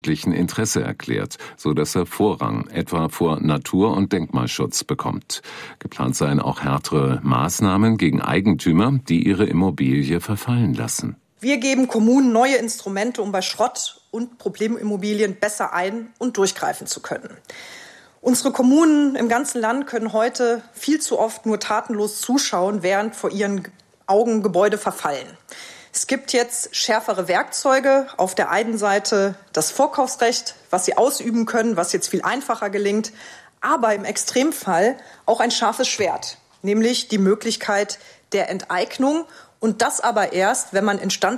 Interesse erklärt, so dass er Vorrang etwa vor Natur- und Denkmalschutz bekommt. Geplant seien auch härtere Maßnahmen gegen Eigentümer, die ihre Immobilie verfallen lassen. Wir geben Kommunen neue Instrumente, um bei Schrott- und Problemimmobilien besser ein- und durchgreifen zu können. Unsere Kommunen im ganzen Land können heute viel zu oft nur tatenlos zuschauen, während vor ihren Augen Gebäude verfallen. Es gibt jetzt schärfere Werkzeuge. Auf der einen Seite das Vorkaufsrecht, was sie ausüben können, was jetzt viel einfacher gelingt, aber im Extremfall auch ein scharfes Schwert, nämlich die Möglichkeit der Enteignung. Und das aber erst, wenn man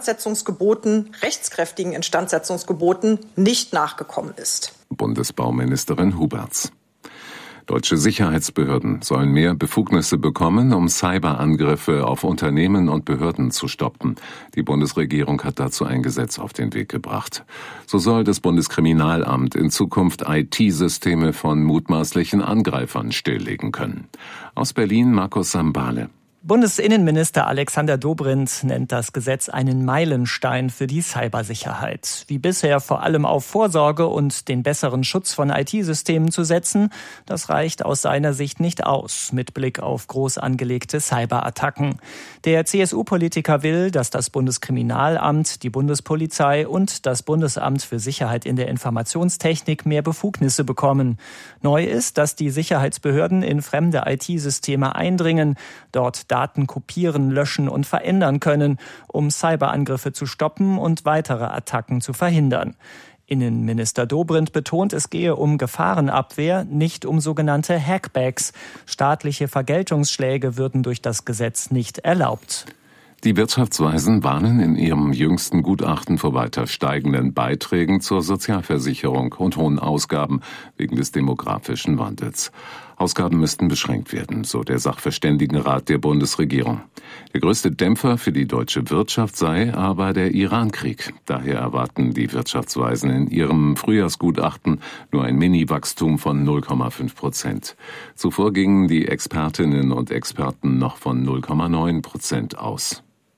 rechtskräftigen Instandsetzungsgeboten nicht nachgekommen ist. Bundesbauministerin Huberts. Deutsche Sicherheitsbehörden sollen mehr Befugnisse bekommen, um Cyberangriffe auf Unternehmen und Behörden zu stoppen. Die Bundesregierung hat dazu ein Gesetz auf den Weg gebracht. So soll das Bundeskriminalamt in Zukunft IT-Systeme von mutmaßlichen Angreifern stilllegen können. Aus Berlin Markus Sambale. Bundesinnenminister Alexander Dobrindt nennt das Gesetz einen Meilenstein für die Cybersicherheit. Wie bisher vor allem auf Vorsorge und den besseren Schutz von IT-Systemen zu setzen, das reicht aus seiner Sicht nicht aus, mit Blick auf groß angelegte Cyberattacken. Der CSU-Politiker will, dass das Bundeskriminalamt, die Bundespolizei und das Bundesamt für Sicherheit in der Informationstechnik mehr Befugnisse bekommen. Neu ist, dass die Sicherheitsbehörden in fremde IT-Systeme eindringen, dort Daten kopieren, löschen und verändern können, um Cyberangriffe zu stoppen und weitere Attacken zu verhindern. Innenminister Dobrindt betont, es gehe um Gefahrenabwehr, nicht um sogenannte Hackbacks. Staatliche Vergeltungsschläge würden durch das Gesetz nicht erlaubt. Die Wirtschaftsweisen warnen in ihrem jüngsten Gutachten vor weiter steigenden Beiträgen zur Sozialversicherung und hohen Ausgaben wegen des demografischen Wandels. Ausgaben müssten beschränkt werden, so der Sachverständigenrat der Bundesregierung. Der größte Dämpfer für die deutsche Wirtschaft sei aber der Iran-Krieg. Daher erwarten die Wirtschaftsweisen in ihrem Frühjahrsgutachten nur ein Mini-Wachstum von 0,5%. Zuvor gingen die Expertinnen und Experten noch von 0,9% aus.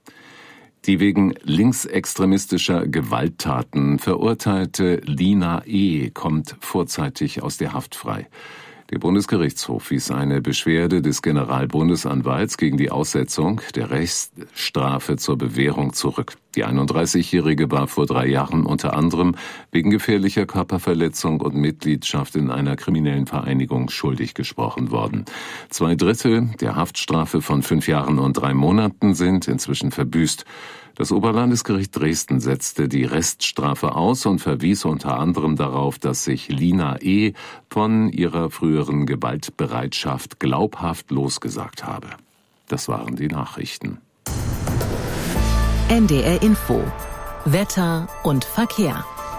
Die wegen linksextremistischer Gewalttaten verurteilte Lina E. kommt vorzeitig aus der Haft frei. Der Bundesgerichtshof wies eine Beschwerde des Generalbundesanwalts gegen die Aussetzung der Rechtsstrafe zur Bewährung zurück. Die 31-Jährige war vor 3 Jahren unter anderem wegen gefährlicher Körperverletzung und Mitgliedschaft in einer kriminellen Vereinigung schuldig gesprochen worden. 2/3 der Haftstrafe von 5 Jahren und 3 Monaten sind inzwischen verbüßt. Das Oberlandesgericht Dresden setzte die Reststrafe aus und verwies unter anderem darauf, dass sich Lina E. von ihrer früheren Gewaltbereitschaft glaubhaft losgesagt habe. Das waren die Nachrichten. NDR Info. Wetter und Verkehr.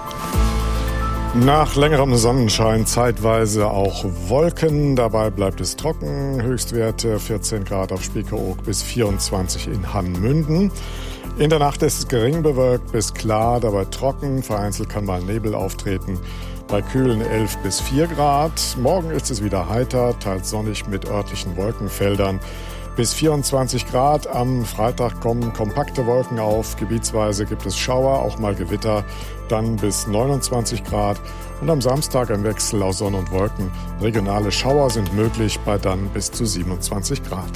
Nach längerem Sonnenschein zeitweise auch Wolken. Dabei bleibt es trocken. Höchstwerte 14 Grad auf Spiekeroog bis 24 in Hannmünden. In der Nacht ist es gering bewölkt bis klar, dabei trocken. Vereinzelt kann mal Nebel auftreten. Bei kühlen 11 bis 4 Grad. Morgen ist es wieder heiter, teils sonnig mit örtlichen Wolkenfeldern. Bis 24 Grad. Am Freitag kommen kompakte Wolken auf. Gebietsweise gibt es Schauer, auch mal Gewitter. Dann bis 29 Grad. Und am Samstag ein Wechsel aus Sonne und Wolken. Regionale Schauer sind möglich bei dann bis zu 27 Grad.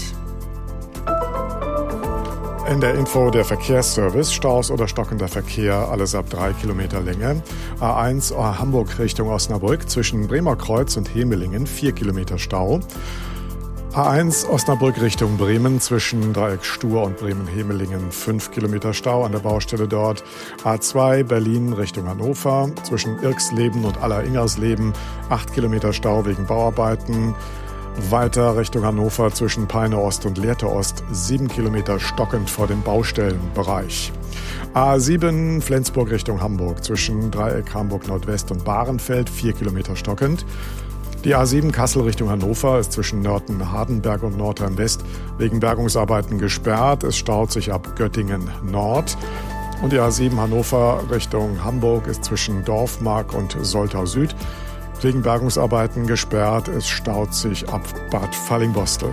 In der Info der Verkehrsservice, Staus oder stockender Verkehr, alles ab 3 Kilometer Länge. A1 Hamburg Richtung Osnabrück zwischen Bremer Kreuz und Hemelingen 4 Kilometer Stau. A1 Osnabrück Richtung Bremen zwischen Dreieck Stur und Bremen-Hemelingen 5 Kilometer Stau an der Baustelle dort. A2 Berlin Richtung Hannover zwischen Irksleben und Aller-Ingersleben 8 Kilometer Stau wegen Bauarbeiten. Weiter Richtung Hannover zwischen Peine Ost und Lehrte Ost 7 Kilometer stockend vor dem Baustellenbereich. A7 Flensburg Richtung Hamburg zwischen Dreieck Hamburg Nordwest und Bahrenfeld 4 Kilometer stockend. Die A7 Kassel Richtung Hannover ist zwischen Nörten-Hardenberg und Nordrhein-West wegen Bergungsarbeiten gesperrt. Es staut sich ab Göttingen Nord. Und die A7 Hannover Richtung Hamburg ist zwischen Dorfmark und Soltau Süd wegen Bergungsarbeiten gesperrt. Es staut sich ab Bad Fallingbostel.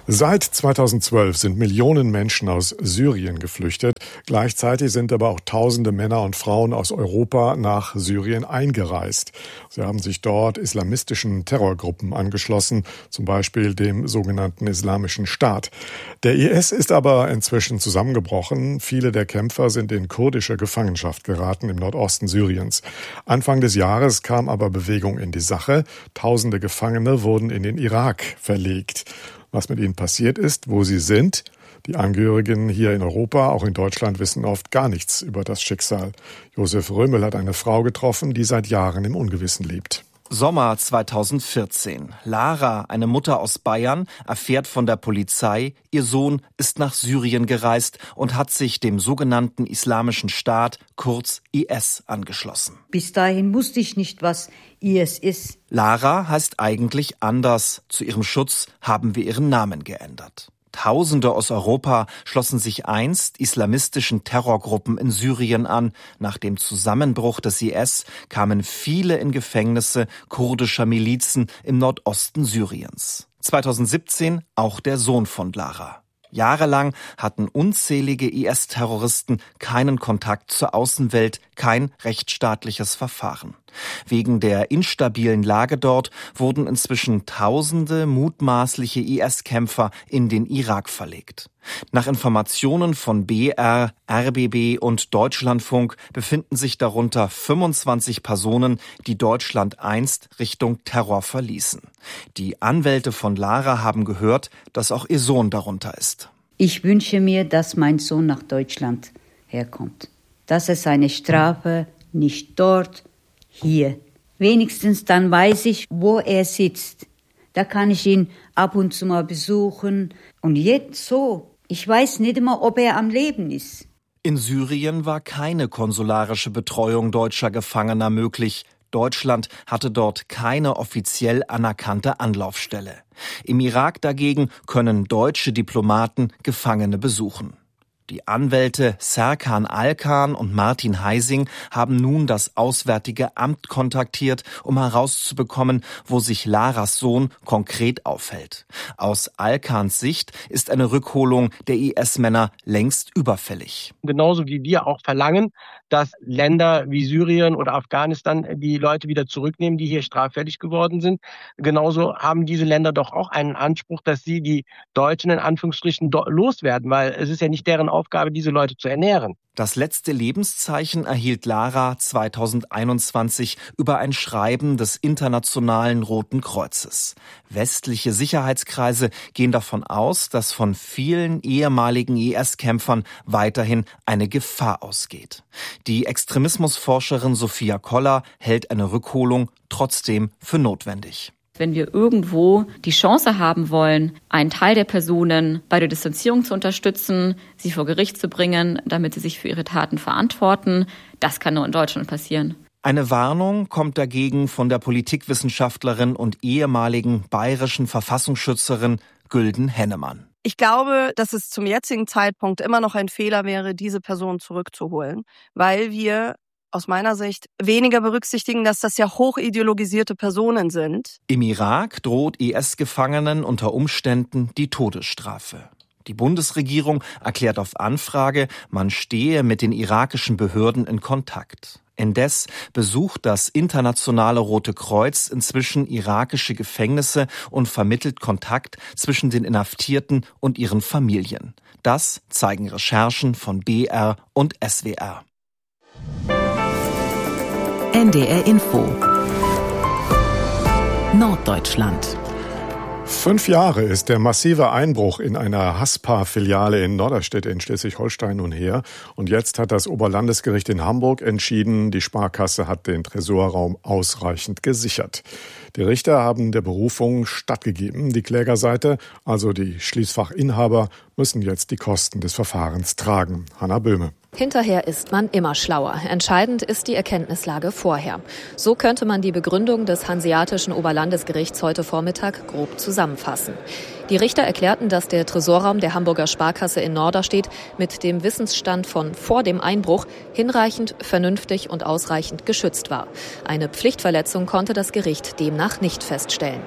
Seit 2012 sind Millionen Menschen aus Syrien geflüchtet. Gleichzeitig sind aber auch tausende Männer und Frauen aus Europa nach Syrien eingereist. Sie haben sich dort islamistischen Terrorgruppen angeschlossen, zum Beispiel dem sogenannten Islamischen Staat. Der IS ist aber inzwischen zusammengebrochen. Viele der Kämpfer sind in kurdische Gefangenschaft geraten im Nordosten Syriens. Anfang des Jahres kam aber Bewegung in die Sache. Tausende Gefangene wurden in den Irak verlegt. Was mit ihnen passiert ist, wo sie sind. Die Angehörigen hier in Europa, auch in Deutschland, wissen oft gar nichts über das Schicksal. Josef Römel hat eine Frau getroffen, die seit Jahren im Ungewissen lebt. Sommer 2014. Lara, eine Mutter aus Bayern, erfährt von der Polizei, ihr Sohn ist nach Syrien gereist und hat sich dem sogenannten Islamischen Staat, kurz IS, angeschlossen. Bis dahin wusste ich nicht, was IS ist. Lara heißt eigentlich anders. Zu ihrem Schutz haben wir ihren Namen geändert. Tausende aus Europa schlossen sich einst islamistischen Terrorgruppen in Syrien an. Nach dem Zusammenbruch des IS kamen viele in Gefängnisse kurdischer Milizen im Nordosten Syriens. 2017 auch der Sohn von Lara. Jahrelang hatten unzählige IS-Terroristen keinen Kontakt zur Außenwelt, kein rechtsstaatliches Verfahren. Wegen der instabilen Lage dort wurden inzwischen tausende mutmaßliche IS-Kämpfer in den Irak verlegt. Nach Informationen von BR, RBB und Deutschlandfunk befinden sich darunter 25 Personen, die Deutschland einst Richtung Terror verließen. Die Anwälte von Lara haben gehört, dass auch ihr Sohn darunter ist. Ich wünsche mir, dass mein Sohn nach Deutschland herkommt. Das ist seine Strafe, nicht dort, hier. Wenigstens dann weiß ich, wo er sitzt. Da kann ich ihn ab und zu mal besuchen. Und jetzt so. Ich weiß nicht immer, ob er am Leben ist. In Syrien war keine konsularische Betreuung deutscher Gefangener möglich. Deutschland hatte dort keine offiziell anerkannte Anlaufstelle. Im Irak dagegen können deutsche Diplomaten Gefangene besuchen. Die Anwälte Serkan Alkan und Martin Heising haben nun das Auswärtige Amt kontaktiert, um herauszubekommen, wo sich Laras Sohn konkret aufhält. Aus Alkans Sicht ist eine Rückholung der IS-Männer längst überfällig. Genauso wie wir auch verlangen, dass Länder wie Syrien oder Afghanistan die Leute wieder zurücknehmen, die hier straffällig geworden sind. Genauso haben diese Länder doch auch einen Anspruch, dass sie die Deutschen in Anführungsstrichen loswerden, weil es ist ja nicht deren Aufgabe, diese Leute zu ernähren. Das letzte Lebenszeichen erhielt Lara 2021 über ein Schreiben des Internationalen Roten Kreuzes. Westliche Sicherheitskreise gehen davon aus, dass von vielen ehemaligen IS-Kämpfern weiterhin eine Gefahr ausgeht. Die Extremismusforscherin Sophia Koller hält eine Rückholung trotzdem für notwendig. Wenn wir irgendwo die Chance haben wollen, einen Teil der Personen bei der Distanzierung zu unterstützen, sie vor Gericht zu bringen, damit sie sich für ihre Taten verantworten, das kann nur in Deutschland passieren. Eine Warnung kommt dagegen von der Politikwissenschaftlerin und ehemaligen bayerischen Verfassungsschützerin Gülden Hennemann. Ich glaube, dass es zum jetzigen Zeitpunkt immer noch ein Fehler wäre, diese Person zurückzuholen, weil wir aus meiner Sicht weniger berücksichtigen, dass das ja hochideologisierte Personen sind. Im Irak droht IS-Gefangenen unter Umständen die Todesstrafe. Die Bundesregierung erklärt auf Anfrage, man stehe mit den irakischen Behörden in Kontakt. Indes besucht das Internationale Rote Kreuz inzwischen irakische Gefängnisse und vermittelt Kontakt zwischen den Inhaftierten und ihren Familien. Das zeigen Recherchen von BR und SWR. NDR Info Norddeutschland. 5 Jahre ist der massive Einbruch in einer Haspa-Filiale in Norderstedt in Schleswig-Holstein nun her. Und jetzt hat das Oberlandesgericht in Hamburg entschieden, die Sparkasse hat den Tresorraum ausreichend gesichert. Die Richter haben der Berufung stattgegeben. Die Klägerseite, also die Schließfachinhaber, müssen jetzt die Kosten des Verfahrens tragen. Hanna Böhme. Hinterher ist man immer schlauer. Entscheidend ist die Erkenntnislage vorher. So könnte man die Begründung des Hanseatischen Oberlandesgerichts heute Vormittag grob zusammenfassen. Die Richter erklärten, dass der Tresorraum der Hamburger Sparkasse in Norderstedt mit dem Wissensstand von vor dem Einbruch hinreichend, vernünftig und ausreichend geschützt war. Eine Pflichtverletzung konnte das Gericht demnach nicht feststellen.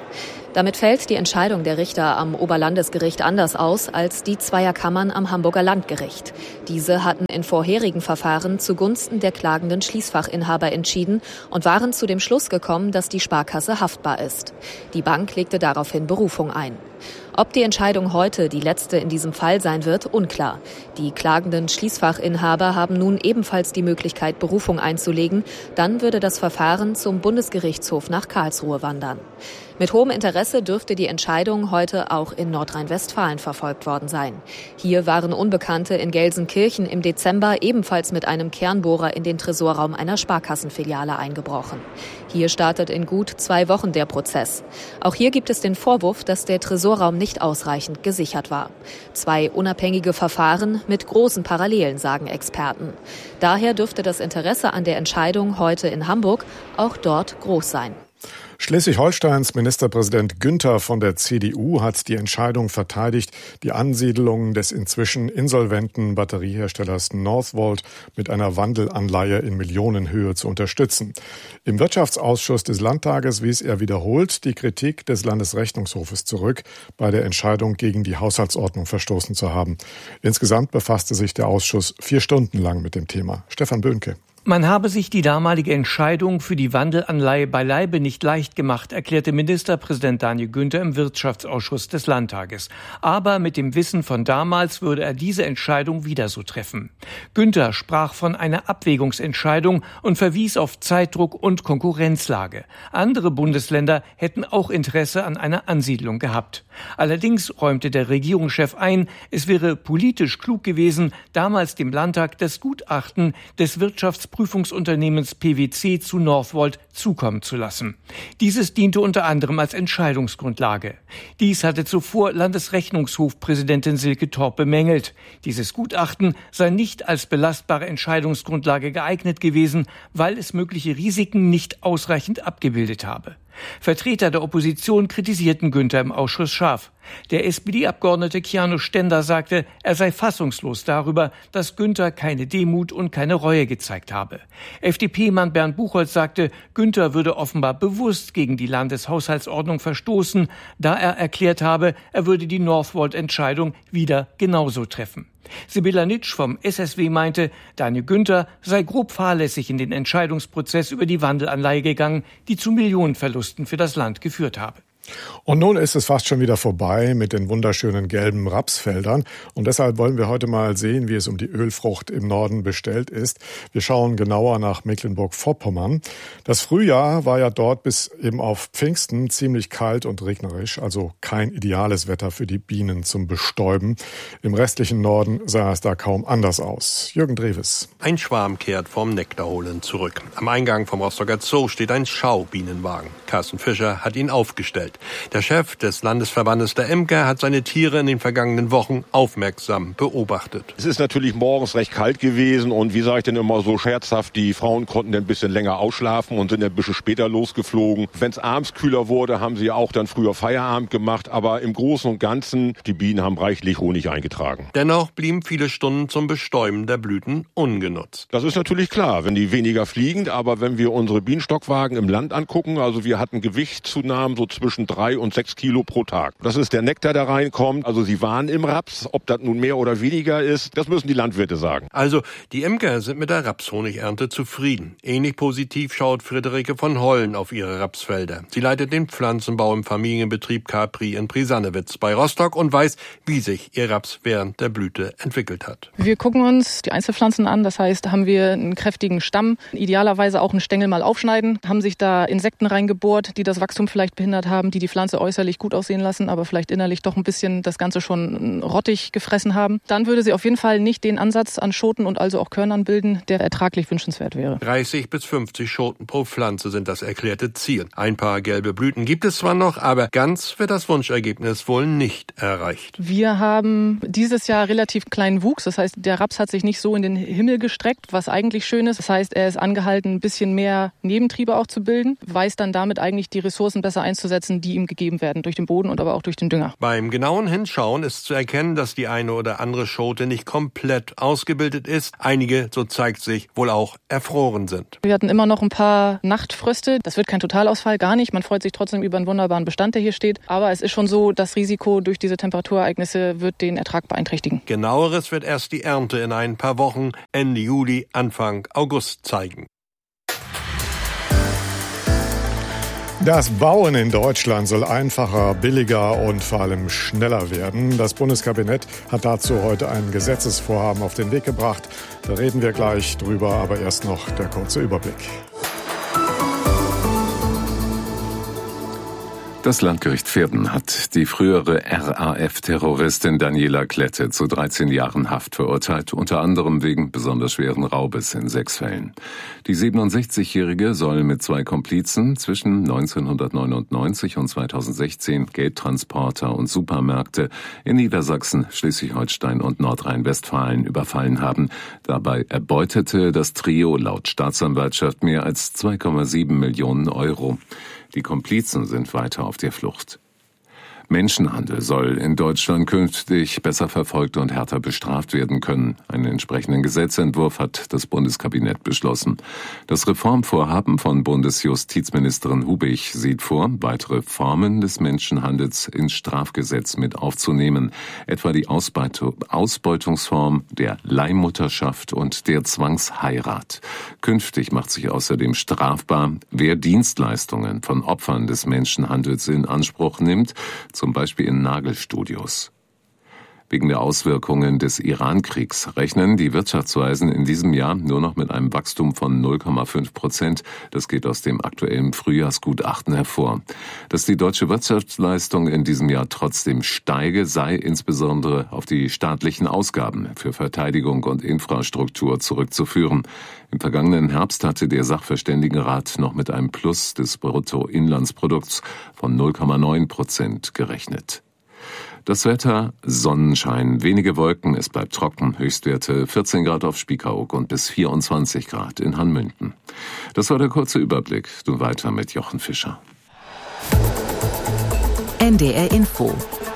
Damit fällt die Entscheidung der Richter am Oberlandesgericht anders aus als die zweier Kammern am Hamburger Landgericht. Diese hatten in vorherigen Verfahren zugunsten der klagenden Schließfachinhaber entschieden und waren zu dem Schluss gekommen, dass die Sparkasse haftbar ist. Die Bank legte daraufhin Berufung ein. Ob die Entscheidung heute die letzte in diesem Fall sein wird, unklar. Die klagenden Schließfachinhaber haben nun ebenfalls die Möglichkeit, Berufung einzulegen. Dann würde das Verfahren zum Bundesgerichtshof nach Karlsruhe wandern. Mit hohem Interesse dürfte die Entscheidung heute auch in Nordrhein-Westfalen verfolgt worden sein. Hier waren Unbekannte in Gelsenkirchen im Dezember ebenfalls mit einem Kernbohrer in den Tresorraum einer Sparkassenfiliale eingebrochen. Hier startet in gut 2 Wochen der Prozess. Auch hier gibt es den Vorwurf, dass der Tresorraum nicht ausreichend gesichert war. 2 unabhängige Verfahren mit großen Parallelen, sagen Experten. Daher dürfte das Interesse an der Entscheidung heute in Hamburg auch dort groß sein. Schleswig-Holsteins Ministerpräsident Günther von der CDU hat die Entscheidung verteidigt, die Ansiedelung des inzwischen insolventen Batterieherstellers Northvolt mit einer Wandelanleihe in Millionenhöhe zu unterstützen. Im Wirtschaftsausschuss des Landtages wies er wiederholt die Kritik des Landesrechnungshofes zurück, bei der Entscheidung gegen die Haushaltsordnung verstoßen zu haben. Insgesamt befasste sich der Ausschuss 4 Stunden lang mit dem Thema. Stefan Böhnke. Man habe sich die damalige Entscheidung für die Wandelanleihe beileibe nicht leicht gemacht, erklärte Ministerpräsident Daniel Günther im Wirtschaftsausschuss des Landtages. Aber mit dem Wissen von damals würde er diese Entscheidung wieder so treffen. Günther sprach von einer Abwägungsentscheidung und verwies auf Zeitdruck und Konkurrenzlage. Andere Bundesländer hätten auch Interesse an einer Ansiedlung gehabt. Allerdings räumte der Regierungschef ein, es wäre politisch klug gewesen, damals dem Landtag das Gutachten des Wirtschaftsprüfungsunternehmens PwC zu Northvolt zukommen zu lassen. Dieses diente unter anderem als Entscheidungsgrundlage. Dies hatte zuvor Landesrechnungshofpräsidentin Silke Torp bemängelt. Dieses Gutachten sei nicht als belastbare Entscheidungsgrundlage geeignet gewesen, weil es mögliche Risiken nicht ausreichend abgebildet habe. Vertreter der Opposition kritisierten Günther im Ausschuss scharf. Der SPD-Abgeordnete Kiano Stender sagte, er sei fassungslos darüber, dass Günther keine Demut und keine Reue gezeigt habe. FDP-Mann Bernd Buchholz sagte, Günther würde offenbar bewusst gegen die Landeshaushaltsordnung verstoßen, da er erklärt habe, er würde die Northvolt-Entscheidung wieder genauso treffen. Sibylla Nitsch vom SSW meinte, Daniel Günther sei grob fahrlässig in den Entscheidungsprozess über die Wandelanleihe gegangen, die zu Millionenverlusten für das Land geführt habe. Und nun ist es fast schon wieder vorbei mit den wunderschönen gelben Rapsfeldern. Und deshalb wollen wir heute mal sehen, wie es um die Ölfrucht im Norden bestellt ist. Wir schauen genauer nach Mecklenburg-Vorpommern. Das Frühjahr war ja dort bis eben auf Pfingsten ziemlich kalt und regnerisch, also kein ideales Wetter für die Bienen zum Bestäuben. Im restlichen Norden sah es da kaum anders aus. Jürgen Dreves. Ein Schwarm kehrt vom Nektarholen zurück. Am Eingang vom Rostocker Zoo steht ein Schaubienenwagen. Carsten Fischer hat ihn aufgestellt. Der Chef des Landesverbandes der Imker hat seine Tiere in den vergangenen Wochen aufmerksam beobachtet. Es ist natürlich morgens recht kalt gewesen und wie sage ich denn immer so scherzhaft, die Frauen konnten ein bisschen länger ausschlafen und sind ein bisschen später losgeflogen. Wenn es abends kühler wurde, haben sie auch dann früher Feierabend gemacht, aber im Großen und Ganzen, die Bienen haben reichlich Honig eingetragen. Dennoch blieben viele Stunden zum Bestäuben der Blüten ungenutzt. Das ist natürlich klar, wenn die weniger fliegen, aber wenn wir unsere Bienenstockwagen im Land angucken, also wir hatten Gewichtszunahmen so zwischen 3 und 6 Kilo pro Tag. Das ist der Nektar, der reinkommt. Also sie waren im Raps. Ob das nun mehr oder weniger ist, das müssen die Landwirte sagen. Also die Imker sind mit der Rapshonigernte zufrieden. Ähnlich positiv schaut Friederike von Hollen auf ihre Rapsfelder. Sie leitet den Pflanzenbau im Familienbetrieb Capri in Prisannewitz bei Rostock und weiß, wie sich ihr Raps während der Blüte entwickelt hat. Wir gucken uns die Einzelpflanzen an. Das heißt, haben wir einen kräftigen Stamm, idealerweise auch einen Stängel mal aufschneiden. Haben sich da Insekten reingebohrt, die das Wachstum vielleicht behindert haben, die Pflanze äußerlich gut aussehen lassen, aber vielleicht innerlich doch ein bisschen das Ganze schon rottig gefressen haben. Dann würde sie auf jeden Fall nicht den Ansatz an Schoten und also auch Körnern bilden, der ertraglich wünschenswert wäre. 30 bis 50 Schoten pro Pflanze sind das erklärte Ziel. Ein paar gelbe Blüten gibt es zwar noch, aber ganz wird das Wunschergebnis wohl nicht erreicht. Wir haben dieses Jahr relativ kleinen Wuchs. Das heißt, der Raps hat sich nicht so in den Himmel gestreckt, was eigentlich schön ist. Das heißt, er ist angehalten, ein bisschen mehr Nebentriebe auch zu bilden, weiß dann damit eigentlich die Ressourcen besser einzusetzen, die ihm gegeben werden durch den Boden und aber auch durch den Dünger. Beim genauen Hinschauen ist zu erkennen, dass die eine oder andere Schote nicht komplett ausgebildet ist. Einige, so zeigt sich, wohl auch erfroren sind. Wir hatten immer noch ein paar Nachtfröste. Das wird kein Totalausfall, gar nicht. Man freut sich trotzdem über einen wunderbaren Bestand, der hier steht. Aber es ist schon so, das Risiko durch diese Temperaturereignisse wird den Ertrag beeinträchtigen. Genaueres wird erst die Ernte in ein paar Wochen, Ende Juli, Anfang August zeigen. Das Bauen in Deutschland soll einfacher, billiger und vor allem schneller werden. Das Bundeskabinett hat dazu heute ein Gesetzesvorhaben auf den Weg gebracht. Da reden wir gleich drüber, aber erst noch der kurze Überblick. Das Landgericht Verden hat die frühere RAF-Terroristin Daniela Klette zu 13 Jahren Haft verurteilt, unter anderem wegen besonders schweren Raubes in 6 Fällen. Die 67-Jährige soll mit 2 Komplizen zwischen 1999 und 2016 Geldtransporter und Supermärkte in Niedersachsen, Schleswig-Holstein und Nordrhein-Westfalen überfallen haben. Dabei erbeutete das Trio laut Staatsanwaltschaft mehr als 2,7 Millionen Euro. Die Komplizen sind weiter auf der Flucht. Menschenhandel soll in Deutschland künftig besser verfolgt und härter bestraft werden können. Einen entsprechenden Gesetzentwurf hat das Bundeskabinett beschlossen. Das Reformvorhaben von Bundesjustizministerin Hubig sieht vor, weitere Formen des Menschenhandels ins Strafgesetz mit aufzunehmen, etwa die Ausbeutungsform der Leihmutterschaft und der Zwangsheirat. Künftig macht sich außerdem strafbar, wer Dienstleistungen von Opfern des Menschenhandels in Anspruch nimmt, zum Beispiel in Nagelstudios. Wegen der Auswirkungen des Iran-Kriegs rechnen die Wirtschaftsweisen in diesem Jahr nur noch mit einem Wachstum von 0,5%. Das geht aus dem aktuellen Frühjahrsgutachten hervor. Dass die deutsche Wirtschaftsleistung in diesem Jahr trotzdem steige, sei insbesondere auf die staatlichen Ausgaben für Verteidigung und Infrastruktur zurückzuführen. Im vergangenen Herbst hatte der Sachverständigenrat noch mit einem Plus des Bruttoinlandsprodukts von 0,9% gerechnet. Das Wetter, Sonnenschein, wenige Wolken, es bleibt trocken, Höchstwerte 14 Grad auf Spiekeroog und bis 24 Grad in Hanmünden. Das war der kurze Überblick. Du weiter mit Jochen Fischer. NDR Info.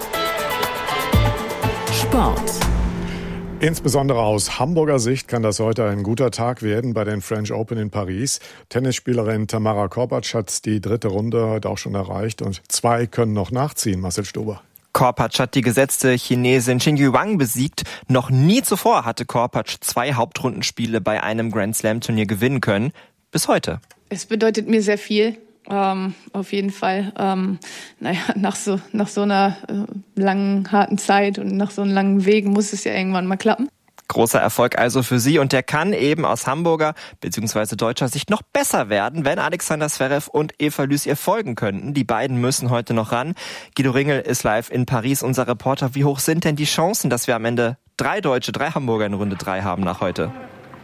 Sport. Insbesondere aus Hamburger Sicht kann das heute ein guter Tag werden bei den French Open in Paris. Tennisspielerin Tamara Korpatsch hat die 3. Runde heute auch schon erreicht und 2 können noch nachziehen. Marcel Stober. Korpatsch hat die gesetzte Chinesin Qingyue Wang besiegt. Noch nie zuvor hatte Korpatsch 2 Hauptrundenspiele bei einem Grand-Slam-Turnier gewinnen können. Bis heute. Es bedeutet mir sehr viel. Auf jeden Fall. Nach so einer langen, harten Zeit und nach so einem langen Weg muss es ja irgendwann mal klappen. Großer Erfolg also für sie und der kann eben aus Hamburger bzw. deutscher Sicht noch besser werden, wenn Alexander Zverev und Eva Lys ihr folgen könnten. Die beiden müssen heute noch ran. Guido Ringel ist live in Paris, unser Reporter. Wie hoch sind denn die Chancen, dass wir am Ende 3 Deutsche, 3 Hamburger in Runde 3 haben nach heute?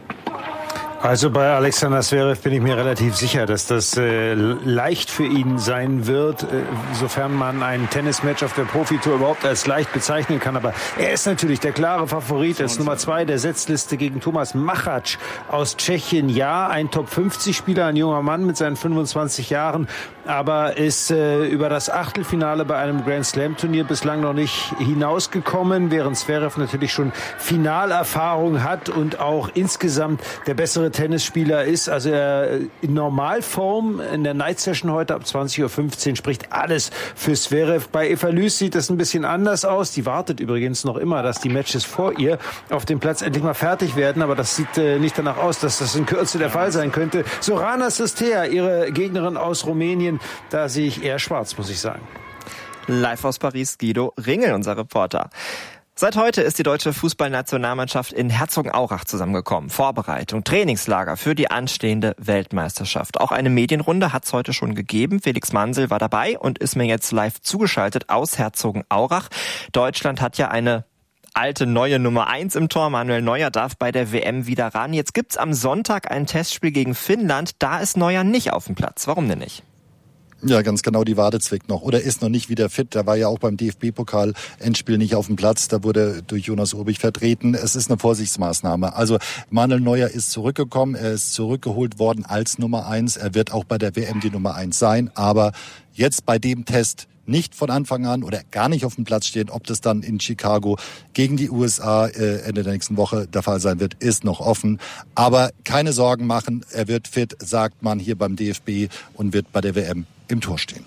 Also bei Alexander Zverev bin ich mir relativ sicher, dass das leicht für ihn sein wird, sofern man ein Tennismatch auf der Profitour überhaupt als leicht bezeichnen kann. Aber er ist natürlich der klare Favorit. Er ist Nummer 2 der Setzliste gegen Thomas Machac aus Tschechien. Ja, ein Top-50-Spieler, ein junger Mann mit seinen 25 Jahren, aber ist über das Achtelfinale bei einem Grand-Slam-Turnier bislang noch nicht hinausgekommen, während Zverev natürlich schon Finalerfahrung hat und auch insgesamt der bessere Tennisspieler ist. Also er in Normalform in der Night Session heute ab 20.15 Uhr spricht alles für Zverev. Bei Eva Lys sieht das ein bisschen anders aus. Die wartet übrigens noch immer, dass die Matches vor ihr auf dem Platz endlich mal fertig werden. Aber das sieht nicht danach aus, dass das in Kürze der Fall sein könnte. Sorana Cîrstea, ihre Gegnerin aus Rumänien, da sehe ich eher schwarz, muss ich sagen. Live aus Paris, Guido Ringel, unser Reporter. Seit heute ist die deutsche Fußballnationalmannschaft in Herzogenaurach zusammengekommen. Vorbereitung, Trainingslager für die anstehende Weltmeisterschaft. Auch eine Medienrunde hat es heute schon gegeben. Felix Mansel war dabei und ist mir jetzt live zugeschaltet aus Herzogenaurach. Deutschland hat ja eine alte, neue Nummer 1 im Tor. Manuel Neuer darf bei der WM wieder ran. Jetzt gibt's am Sonntag ein Testspiel gegen Finnland. Da ist Neuer nicht auf dem Platz. Warum denn nicht? Ja, ganz genau, die Wade zwickt noch oder ist noch nicht wieder fit. Der war ja auch beim DFB-Pokal-Endspiel nicht auf dem Platz. Da wurde durch Jonas Urbich vertreten. Es ist eine Vorsichtsmaßnahme. Also Manuel Neuer ist zurückgekommen. Er ist zurückgeholt worden als Nummer 1. Er wird auch bei der WM die Nummer 1 sein. Aber jetzt bei dem Test nicht von Anfang an oder gar nicht auf dem Platz stehen. Ob das dann in Chicago gegen die USA Ende der nächsten Woche der Fall sein wird, ist noch offen. Aber keine Sorgen machen. Er wird fit, sagt man hier beim DFB und wird bei der WM im Tor stehen.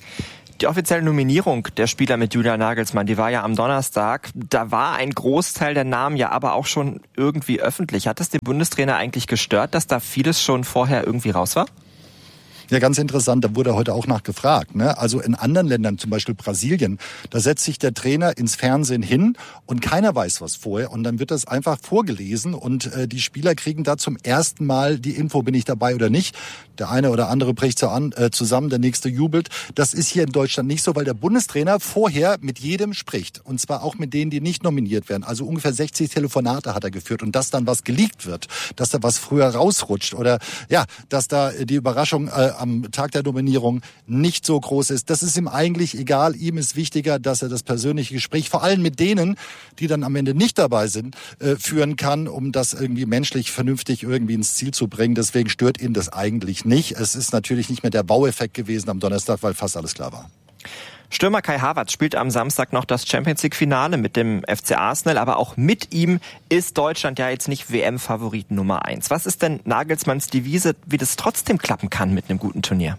Die offizielle Nominierung der Spieler mit Julian Nagelsmann, die war ja am Donnerstag. Da war ein Großteil der Namen ja aber auch schon irgendwie öffentlich. Hat es den Bundestrainer eigentlich gestört, dass da vieles schon vorher irgendwie raus war? Ja, ganz interessant, da wurde heute auch nachgefragt. Ne? Also in anderen Ländern, zum Beispiel Brasilien, da setzt sich der Trainer ins Fernsehen hin und keiner weiß was vorher. Und dann wird das einfach vorgelesen und die Spieler kriegen da zum ersten Mal die Info, bin ich dabei oder nicht. Der eine oder andere bricht zusammen, der nächste jubelt. Das ist hier in Deutschland nicht so, weil der Bundestrainer vorher mit jedem spricht. Und zwar auch mit denen, die nicht nominiert werden. Also ungefähr 60 Telefonate hat er geführt. Und dass dann was geleakt wird, dass da was früher rausrutscht oder ja, dass da die Überraschung am Tag der Nominierung nicht so groß ist. Das ist ihm eigentlich egal. Ihm ist wichtiger, dass er das persönliche Gespräch, vor allem mit denen, die dann am Ende nicht dabei sind, führen kann, um das irgendwie menschlich vernünftig irgendwie ins Ziel zu bringen. Deswegen stört ihn das eigentlich nicht. Es ist natürlich nicht mehr der Wow-Effekt gewesen am Donnerstag, weil fast alles klar war. Stürmer Kai Havertz spielt am Samstag noch das Champions-League-Finale mit dem FC Arsenal, aber auch mit ihm ist Deutschland ja jetzt nicht WM-Favorit Nummer 1. Was ist denn Nagelsmanns Devise, wie das trotzdem klappen kann mit einem guten Turnier?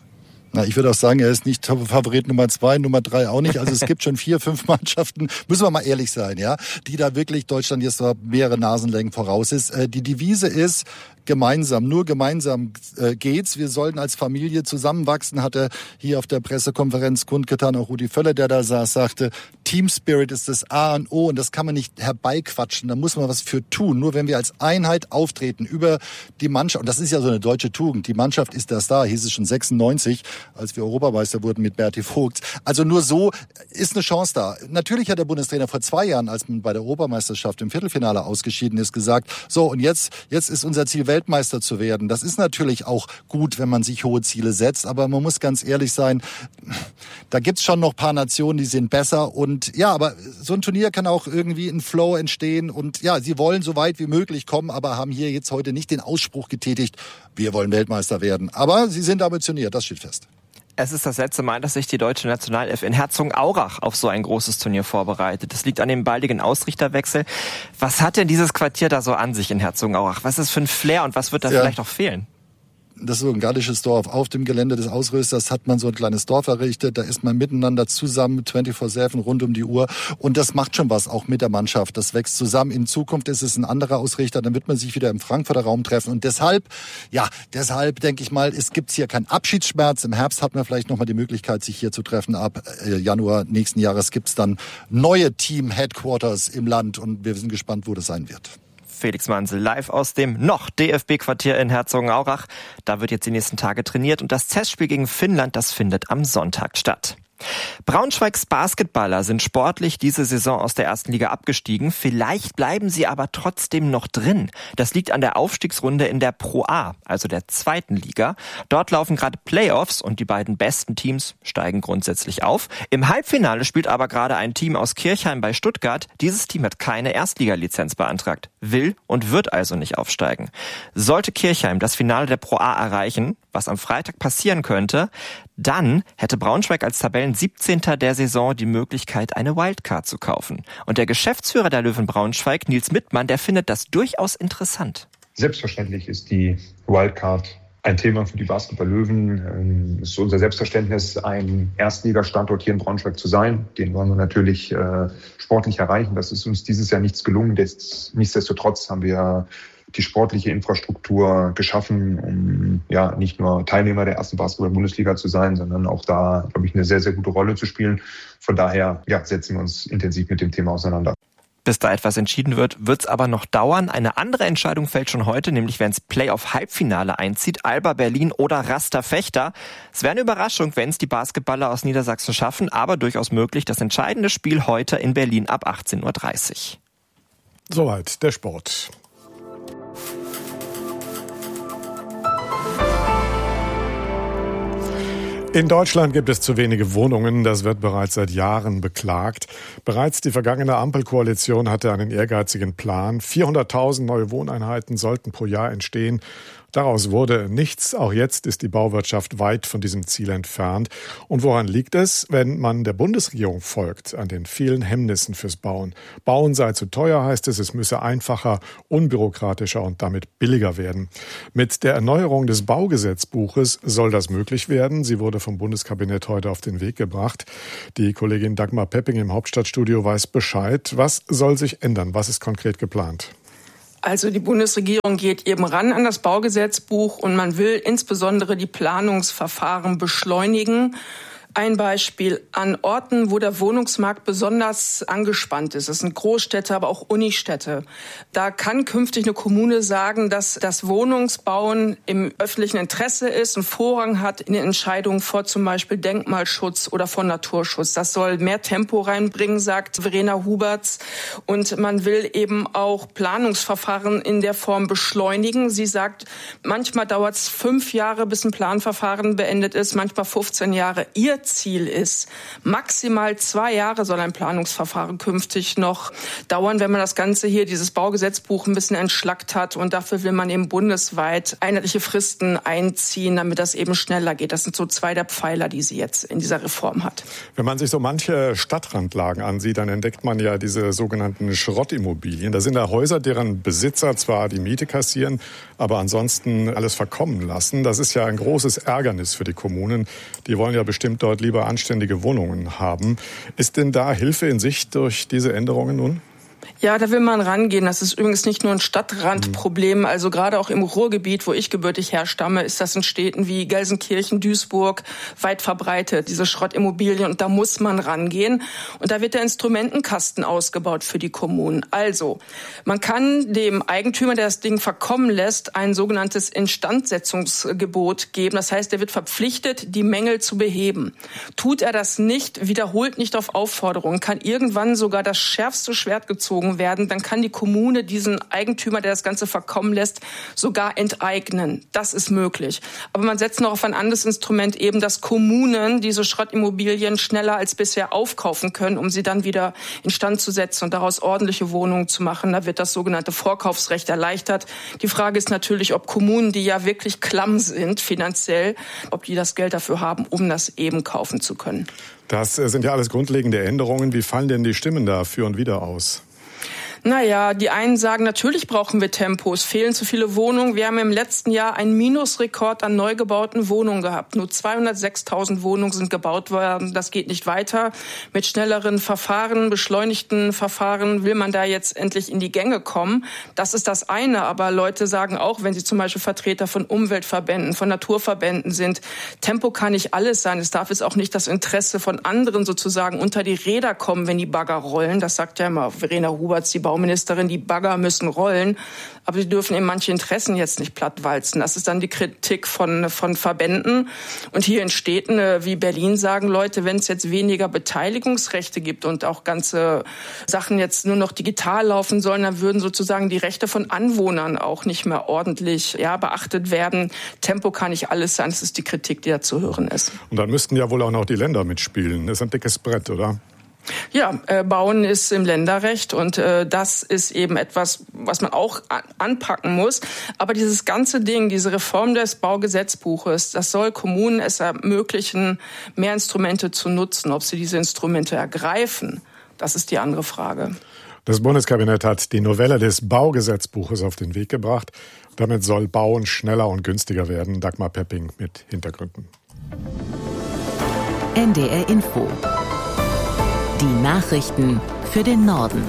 Na, ich würde auch sagen, er ist nicht Favorit Nummer 2, Nummer 3 auch nicht. Also es gibt schon 4, 5 Mannschaften, müssen wir mal ehrlich sein, ja, die da wirklich Deutschland jetzt mehrere Nasenlängen voraus ist. Die Devise ist gemeinsam, nur gemeinsam geht's. Wir sollten als Familie zusammenwachsen, hat er hier auf der Pressekonferenz kundgetan. Auch Rudi Völler, der da saß, sagte, Team Spirit ist das A und O und das kann man nicht herbeiquatschen. Da muss man was für tun. Nur wenn wir als Einheit auftreten über die Mannschaft, und das ist ja so eine deutsche Tugend, die Mannschaft ist der Star, hieß es schon 96, als wir Europameister wurden mit Berti Vogt. Also nur so ist eine Chance da. Natürlich hat der Bundestrainer vor 2 Jahren, als man bei der Europameisterschaft im Viertelfinale ausgeschieden ist, gesagt, so und jetzt ist unser Ziel, Weltmeister zu werden. Das ist natürlich auch gut, wenn man sich hohe Ziele setzt, aber man muss ganz ehrlich sein, da gibt's schon noch ein paar Nationen, die sind besser und ja, aber so ein Turnier kann auch irgendwie ein Flow entstehen und ja, sie wollen so weit wie möglich kommen, aber haben hier jetzt heute nicht den Ausspruch getätigt, wir wollen Weltmeister werden. Aber sie sind ambitioniert, das steht fest. Es ist das letzte Mal, dass sich die deutsche Nationalelf in Herzogenaurach auf so ein großes Turnier vorbereitet. Das liegt an dem baldigen Ausrichterwechsel. Was hat denn dieses Quartier da so an sich in Herzogenaurach? Was ist das für ein Flair und was wird da vielleicht auch fehlen? Das ist so ein gallisches Dorf. Auf dem Gelände des Ausrüsters hat man so ein kleines Dorf errichtet. Da ist man miteinander zusammen 24/7 rund um die Uhr. Und das macht schon was auch mit der Mannschaft. Das wächst zusammen. In Zukunft ist es ein anderer Ausrichter. Dann wird man sich wieder im Frankfurter Raum treffen. Und deshalb denke ich mal, es gibt hier keinen Abschiedsschmerz. Im Herbst hat man vielleicht nochmal die Möglichkeit, sich hier zu treffen. Ab Januar nächsten Jahres gibt es dann neue Team-Headquarters im Land. Und wir sind gespannt, wo das sein wird. Felix Mansel live aus dem noch DFB-Quartier in Herzogenaurach. Da wird jetzt die nächsten Tage trainiert und das Testspiel gegen Finnland, das findet am Sonntag statt. Braunschweigs Basketballer sind sportlich diese Saison aus der ersten Liga abgestiegen. Vielleicht bleiben sie aber trotzdem noch drin. Das liegt an der Aufstiegsrunde in der Pro A, also der zweiten Liga. Dort laufen gerade Playoffs und die beiden besten Teams steigen grundsätzlich auf. Im Halbfinale spielt aber gerade ein Team aus Kirchheim bei Stuttgart. Dieses Team hat keine Erstligalizenz beantragt, will und wird also nicht aufsteigen. Sollte Kirchheim das Finale der Pro A erreichen, was am Freitag passieren könnte, dann hätte Braunschweig als Tabellen 17. der Saison die Möglichkeit, eine Wildcard zu kaufen. Und der Geschäftsführer der Löwen Braunschweig, Nils Mittmann, der findet das durchaus interessant. Selbstverständlich ist die Wildcard ein Thema für die Basketball-Löwen. Es ist unser Selbstverständnis, ein Erstligastandort hier in Braunschweig zu sein. Den wollen wir natürlich sportlich erreichen. Das ist uns dieses Jahr nichts gelungen. Nichtsdestotrotz haben wir die sportliche Infrastruktur geschaffen, um ja nicht nur Teilnehmer der ersten Basketball-Bundesliga zu sein, sondern auch da, glaube ich, eine sehr, sehr gute Rolle zu spielen. Von daher setzen wir uns intensiv mit dem Thema auseinander. Bis da etwas entschieden wird, wird's aber noch dauern. Eine andere Entscheidung fällt schon heute, nämlich wenn es Playoff-Halbfinale einzieht, Alba Berlin oder Rasta Vechta. Es wäre eine Überraschung, wenn es die Basketballer aus Niedersachsen schaffen, aber durchaus möglich. Das entscheidende Spiel heute in Berlin ab 18:30 Uhr. Soweit der Sport. In Deutschland gibt es zu wenige Wohnungen, das wird bereits seit Jahren beklagt. Bereits die vergangene Ampelkoalition hatte einen ehrgeizigen Plan. 400.000 neue Wohneinheiten sollten pro Jahr entstehen. Daraus wurde nichts. Auch jetzt ist die Bauwirtschaft weit von diesem Ziel entfernt. Und woran liegt es? Wenn man der Bundesregierung folgt, an den vielen Hemmnissen fürs Bauen. Bauen sei zu teuer, heißt es. Es müsse einfacher, unbürokratischer und damit billiger werden. Mit der Erneuerung des Baugesetzbuches soll das möglich werden. Sie wurde vom Bundeskabinett heute auf den Weg gebracht. Die Kollegin Dagmar Pepping im Hauptstadtstudio weiß Bescheid. Was soll sich ändern? Was ist konkret geplant? Also die Bundesregierung geht eben ran an das Baugesetzbuch und man will insbesondere die Planungsverfahren beschleunigen. Ein Beispiel: an Orten, wo der Wohnungsmarkt besonders angespannt ist. Das sind Großstädte, aber auch Unistädte. Da kann künftig eine Kommune sagen, dass das Wohnungsbauen im öffentlichen Interesse ist und Vorrang hat in den Entscheidungen vor zum Beispiel Denkmalschutz oder vor Naturschutz. Das soll mehr Tempo reinbringen, sagt Verena Huberts. Und man will eben auch Planungsverfahren in der Form beschleunigen. Sie sagt, manchmal dauert es 5 Jahre, bis ein Planverfahren beendet ist, manchmal 15 Jahre. Ihr Ziel ist, maximal 2 Jahre soll ein Planungsverfahren künftig noch dauern, wenn man das Ganze hier, dieses Baugesetzbuch, ein bisschen entschlackt hat. Und dafür will man eben bundesweit einheitliche Fristen einziehen, damit das eben schneller geht. Das sind so 2 der Pfeiler, die sie jetzt in dieser Reform hat. Wenn man sich so manche Stadtrandlagen ansieht, dann entdeckt man ja diese sogenannten Schrottimmobilien. Da sind da Häuser, deren Besitzer zwar die Miete kassieren, aber ansonsten alles verkommen lassen. Das ist ja ein großes Ärgernis für die Kommunen. Die wollen ja bestimmt dort lieber anständige Wohnungen haben. Ist denn da Hilfe in Sicht durch diese Änderungen nun? Ja, da will man rangehen. Das ist übrigens nicht nur ein Stadtrandproblem. Also gerade auch im Ruhrgebiet, wo ich gebürtig herstamme, ist das in Städten wie Gelsenkirchen, Duisburg weit verbreitet, diese Schrottimmobilien. Und da muss man rangehen. Und da wird der Instrumentenkasten ausgebaut für die Kommunen. Also, man kann dem Eigentümer, der das Ding verkommen lässt, ein sogenanntes Instandsetzungsgebot geben. Das heißt, er wird verpflichtet, die Mängel zu beheben. Tut er das nicht, wiederholt nicht auf Aufforderung, kann irgendwann sogar das schärfste Schwert gezogen werden, dann kann die Kommune diesen Eigentümer, der das Ganze verkommen lässt, sogar enteignen. Das ist möglich. Aber man setzt noch auf ein anderes Instrument, eben, dass Kommunen diese Schrottimmobilien schneller als bisher aufkaufen können, um sie dann wieder instand zu setzen und daraus ordentliche Wohnungen zu machen. Da wird das sogenannte Vorkaufsrecht erleichtert. Die Frage ist natürlich, ob Kommunen, die ja wirklich klamm sind finanziell, ob die das Geld dafür haben, um das eben kaufen zu können. Das sind ja alles grundlegende Änderungen. Wie fallen denn die Stimmen da für und wider aus? Naja, die einen sagen, natürlich brauchen wir Tempo. Es fehlen zu viele Wohnungen. Wir haben im letzten Jahr einen Minusrekord an neu gebauten Wohnungen gehabt. Nur 206.000 Wohnungen sind gebaut worden. Das geht nicht weiter. Mit schnelleren Verfahren, beschleunigten Verfahren will man da jetzt endlich in die Gänge kommen. Das ist das eine. Aber Leute sagen auch, wenn sie zum Beispiel Vertreter von Umweltverbänden, von Naturverbänden sind, Tempo kann nicht alles sein. Es darf jetzt auch nicht das Interesse von anderen sozusagen unter die Räder kommen, wenn die Bagger rollen. Das sagt ja immer Verena Huberts, die Bauministerin, die Bagger müssen rollen, aber sie dürfen eben manche Interessen jetzt nicht plattwalzen. Das ist dann die Kritik von Verbänden. Und hier in Städten wie Berlin sagen Leute, wenn es jetzt weniger Beteiligungsrechte gibt und auch ganze Sachen jetzt nur noch digital laufen sollen, dann würden sozusagen die Rechte von Anwohnern auch nicht mehr ordentlich beachtet werden. Tempo kann nicht alles sein, das ist die Kritik, die da zu hören ist. Und dann müssten ja wohl auch noch die Länder mitspielen. Das ist ein dickes Brett, oder? Ja, Bauen ist im Länderrecht und das ist eben etwas, was man auch anpacken muss. Aber dieses ganze Ding, diese Reform des Baugesetzbuches, das soll Kommunen es ermöglichen, mehr Instrumente zu nutzen. Ob sie diese Instrumente ergreifen, das ist die andere Frage. Das Bundeskabinett hat die Novelle des Baugesetzbuches auf den Weg gebracht. Damit soll Bauen schneller und günstiger werden. Dagmar Pepping mit Hintergründen. NDR Info. Die Nachrichten für den Norden.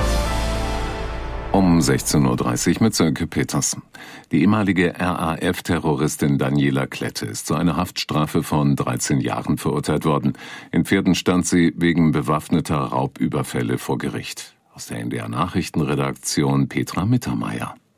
Um 16.30 Uhr mit Sönke Petersen. Die ehemalige RAF-Terroristin Daniela Klette ist zu einer Haftstrafe von 13 Jahren verurteilt worden. In Pferden stand sie wegen bewaffneter Raubüberfälle vor Gericht. Aus der NDR Nachrichtenredaktion Petra Mittermeier.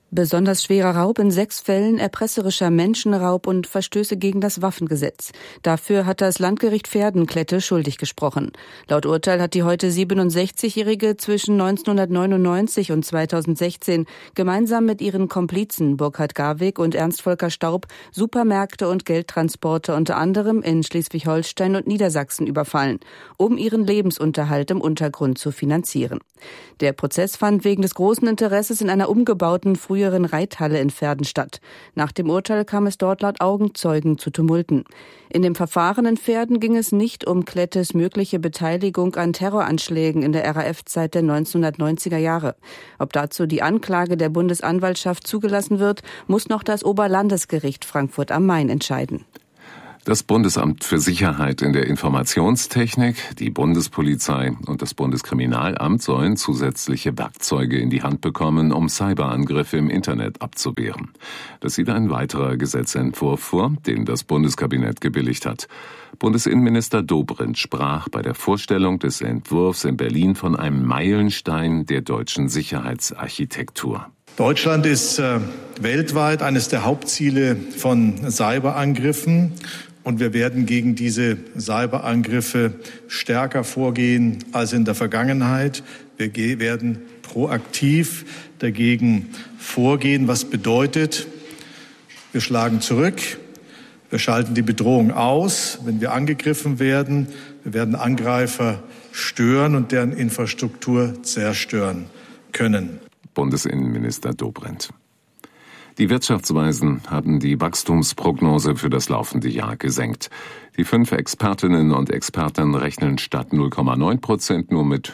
Besonders schwerer Raub in 6 Fällen, erpresserischer Menschenraub und Verstöße gegen das Waffengesetz. Dafür hat das Landgericht Verden Klette schuldig gesprochen. Laut Urteil hat die heute 67-Jährige zwischen 1999 und 2016 gemeinsam mit ihren Komplizen Burkhard Garwig und Ernst Volker Staub Supermärkte und Geldtransporte unter anderem in Schleswig-Holstein und Niedersachsen überfallen, um ihren Lebensunterhalt im Untergrund zu finanzieren. Der Prozess fand wegen des großen Interesses in einer umgebauten früheren Reithalle in Verden statt. Nach dem Urteil kam es dort laut Augenzeugen zu Tumulten. In dem Verfahren in Verden ging es nicht um Klettes mögliche Beteiligung an Terroranschlägen in der RAF-Zeit der 1990er Jahre. Ob dazu die Anklage der Bundesanwaltschaft zugelassen wird, muss noch das Oberlandesgericht Frankfurt am Main entscheiden. Das Bundesamt für Sicherheit in der Informationstechnik, die Bundespolizei und das Bundeskriminalamt sollen zusätzliche Werkzeuge in die Hand bekommen, um Cyberangriffe im Internet abzuwehren. Das sieht ein weiterer Gesetzentwurf vor, den das Bundeskabinett gebilligt hat. Bundesinnenminister Dobrindt sprach bei der Vorstellung des Entwurfs in Berlin von einem Meilenstein der deutschen Sicherheitsarchitektur. Deutschland ist weltweit eines der Hauptziele von Cyberangriffen. Und wir werden gegen diese Cyberangriffe stärker vorgehen als in der Vergangenheit. Wir werden proaktiv dagegen vorgehen, was bedeutet, wir schlagen zurück, wir schalten die Bedrohung aus, wenn wir angegriffen werden. Wir werden Angreifer stören und deren Infrastruktur zerstören können. Bundesinnenminister Dobrindt. Die Wirtschaftsweisen haben die Wachstumsprognose für das laufende Jahr gesenkt. Die 5 Expertinnen und Experten rechnen statt 0,9% nur mit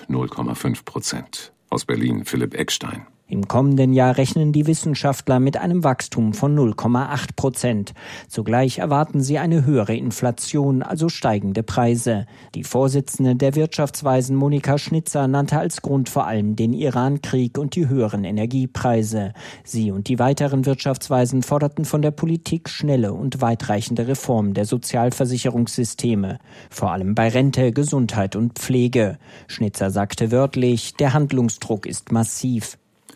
0,5%. Aus Berlin Philipp Eckstein. Im kommenden Jahr rechnen die Wissenschaftler mit einem Wachstum von 0,8%. Zugleich erwarten sie eine höhere Inflation, also steigende Preise. Die Vorsitzende der Wirtschaftsweisen Monika Schnitzer nannte als Grund vor allem den Iran-Krieg und die höheren Energiepreise. Sie und die weiteren Wirtschaftsweisen forderten von der Politik schnelle und weitreichende Reformen der Sozialversicherungssysteme, vor allem bei Rente, Gesundheit und Pflege. Schnitzer sagte wörtlich, der Handlungsdruck ist massiv.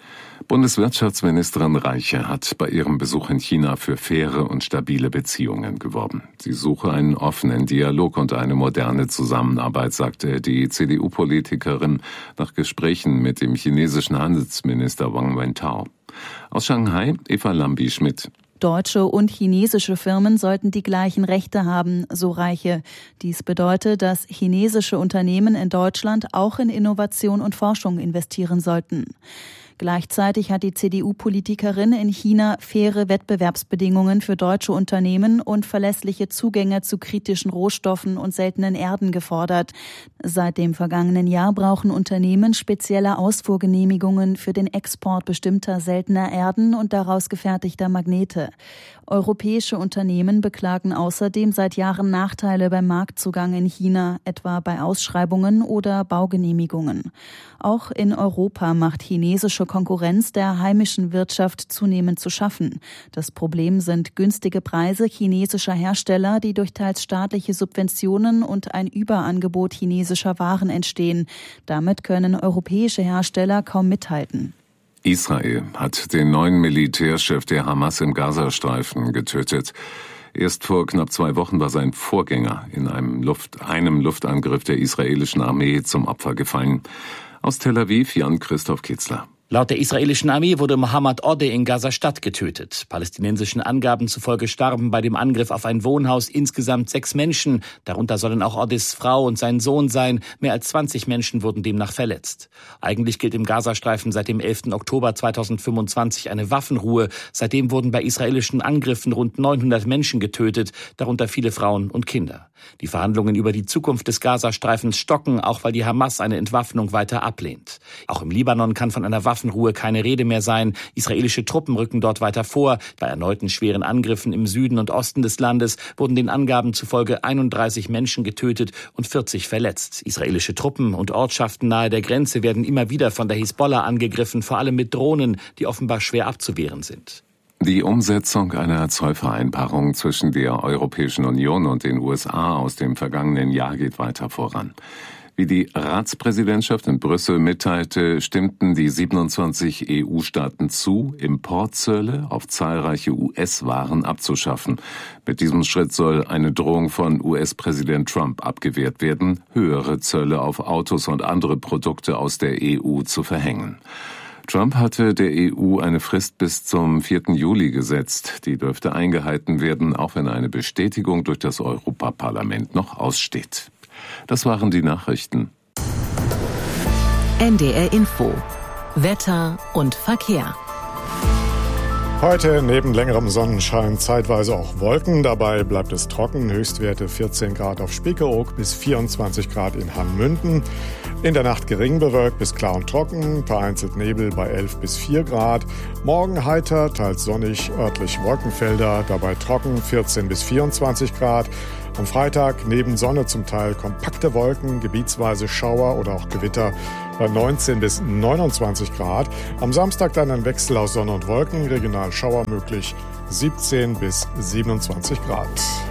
Bundeswirtschaftsministerin Reiche hat bei ihrem Besuch in China für faire und stabile Beziehungen geworben. Sie suche einen offenen Dialog und eine moderne Zusammenarbeit, sagte die CDU-Politikerin nach Gesprächen mit dem chinesischen Handelsminister Wang Wentao. Aus Shanghai, Eva Lambi-Schmidt. Deutsche und chinesische Firmen sollten die gleichen Rechte haben, so Reiche. Dies bedeutet, dass chinesische Unternehmen in Deutschland auch in Innovation und Forschung investieren sollten. Gleichzeitig hat die CDU-Politikerin in China faire Wettbewerbsbedingungen für deutsche Unternehmen und verlässliche Zugänge zu kritischen Rohstoffen und seltenen Erden gefordert. Seit dem vergangenen Jahr brauchen Unternehmen spezielle Ausfuhrgenehmigungen für den Export bestimmter seltener Erden und daraus gefertigter Magnete. Europäische Unternehmen beklagen außerdem seit Jahren Nachteile beim Marktzugang in China, etwa bei Ausschreibungen oder Baugenehmigungen. Auch in Europa macht chinesische Konkurrenz der heimischen Wirtschaft zunehmend zu schaffen. Das Problem sind günstige Preise chinesischer Hersteller, die durch teils staatliche Subventionen und ein Überangebot chinesischer Waren entstehen. Damit können europäische Hersteller kaum mithalten. Israel hat den neuen Militärchef der Hamas im Gazastreifen getötet. Erst vor knapp 2 Wochen war sein Vorgänger in einem Luftangriff der israelischen Armee zum Opfer gefallen. Aus Tel Aviv Jan-Christoph Kitzler. Laut der israelischen Armee wurde Mohammed Odeh in Gaza-Stadt getötet. Palästinensischen Angaben zufolge starben bei dem Angriff auf ein Wohnhaus insgesamt 6 Menschen. Darunter sollen auch Odehs Frau und sein Sohn sein. Mehr als 20 Menschen wurden demnach verletzt. Eigentlich gilt im Gazastreifen seit dem 11. Oktober 2025 eine Waffenruhe. Seitdem wurden bei israelischen Angriffen rund 900 Menschen getötet, darunter viele Frauen und Kinder. Die Verhandlungen über die Zukunft des Gazastreifens stocken, auch weil die Hamas eine Entwaffnung weiter ablehnt. Auch im Libanon kann von einer Waffenruhe keine Rede mehr sein. Israelische Truppen rücken dort weiter vor. Bei erneuten schweren Angriffen im Süden und Osten des Landes wurden den Angaben zufolge 31 Menschen getötet und 40 verletzt. Israelische Truppen und Ortschaften nahe der Grenze werden immer wieder von der Hisbollah angegriffen, vor allem mit Drohnen, die offenbar schwer abzuwehren sind. Die Umsetzung einer Zollvereinbarung zwischen der Europäischen Union und den USA aus dem vergangenen Jahr geht weiter voran. Wie die Ratspräsidentschaft in Brüssel mitteilte, stimmten die 27 EU-Staaten zu, Importzölle auf zahlreiche US-Waren abzuschaffen. Mit diesem Schritt soll eine Drohung von US-Präsident Trump abgewehrt werden, höhere Zölle auf Autos und andere Produkte aus der EU zu verhängen. Trump hatte der EU eine Frist bis zum 4. Juli gesetzt. Die dürfte eingehalten werden, auch wenn eine Bestätigung durch das Europaparlament noch aussteht. Das waren die Nachrichten. NDR Info. Wetter und Verkehr. Heute neben längerem Sonnenschein zeitweise auch Wolken. Dabei bleibt es trocken. Höchstwerte 14 Grad auf Spiekeroog bis 24 Grad in Hannmünden. In der Nacht gering bewölkt bis klar und trocken. Vereinzelt Nebel bei 11 bis 4 Grad. Morgen heiter, teils sonnig, örtlich Wolkenfelder. Dabei trocken 14 bis 24 Grad. Am Freitag neben Sonne zum Teil kompakte Wolken, gebietsweise Schauer oder auch Gewitter bei 19 bis 29 Grad. Am Samstag dann ein Wechsel aus Sonne und Wolken, regional Schauer möglich, 17 bis 27 Grad.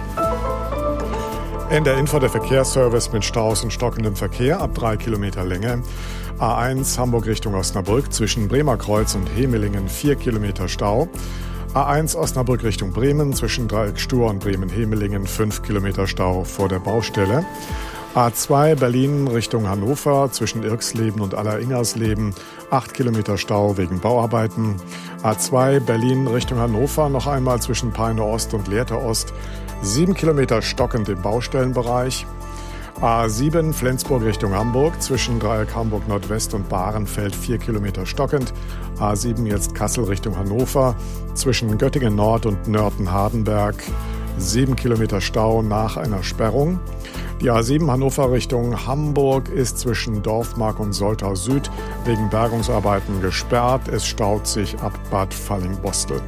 NDR Info, der Verkehrsservice mit Staus und stockendem Verkehr ab 3 Kilometer Länge. A1 Hamburg Richtung Osnabrück zwischen Bremerkreuz und Hemelingen 4 Kilometer Stau. A1 Osnabrück Richtung Bremen zwischen Dreieck Stur und Bremen-Hemelingen 5 Kilometer Stau vor der Baustelle. A2 Berlin Richtung Hannover zwischen Irksleben und Aller-Ingersleben 8 Kilometer Stau wegen Bauarbeiten. A2 Berlin Richtung Hannover noch einmal zwischen Peine Ost und Lehrte Ost 7 Kilometer stockend im Baustellenbereich. A7 Flensburg Richtung Hamburg zwischen Dreieck Hamburg Nordwest und Bahrenfeld 4 Kilometer stockend. A7 jetzt Kassel Richtung Hannover zwischen Göttingen Nord und Nörten-Hardenberg 7 Kilometer Stau nach einer Sperrung. Die A7 Hannover Richtung Hamburg ist zwischen Dorfmark und Soltau Süd wegen Bergungsarbeiten gesperrt. Es staut sich ab Bad Fallingbostel.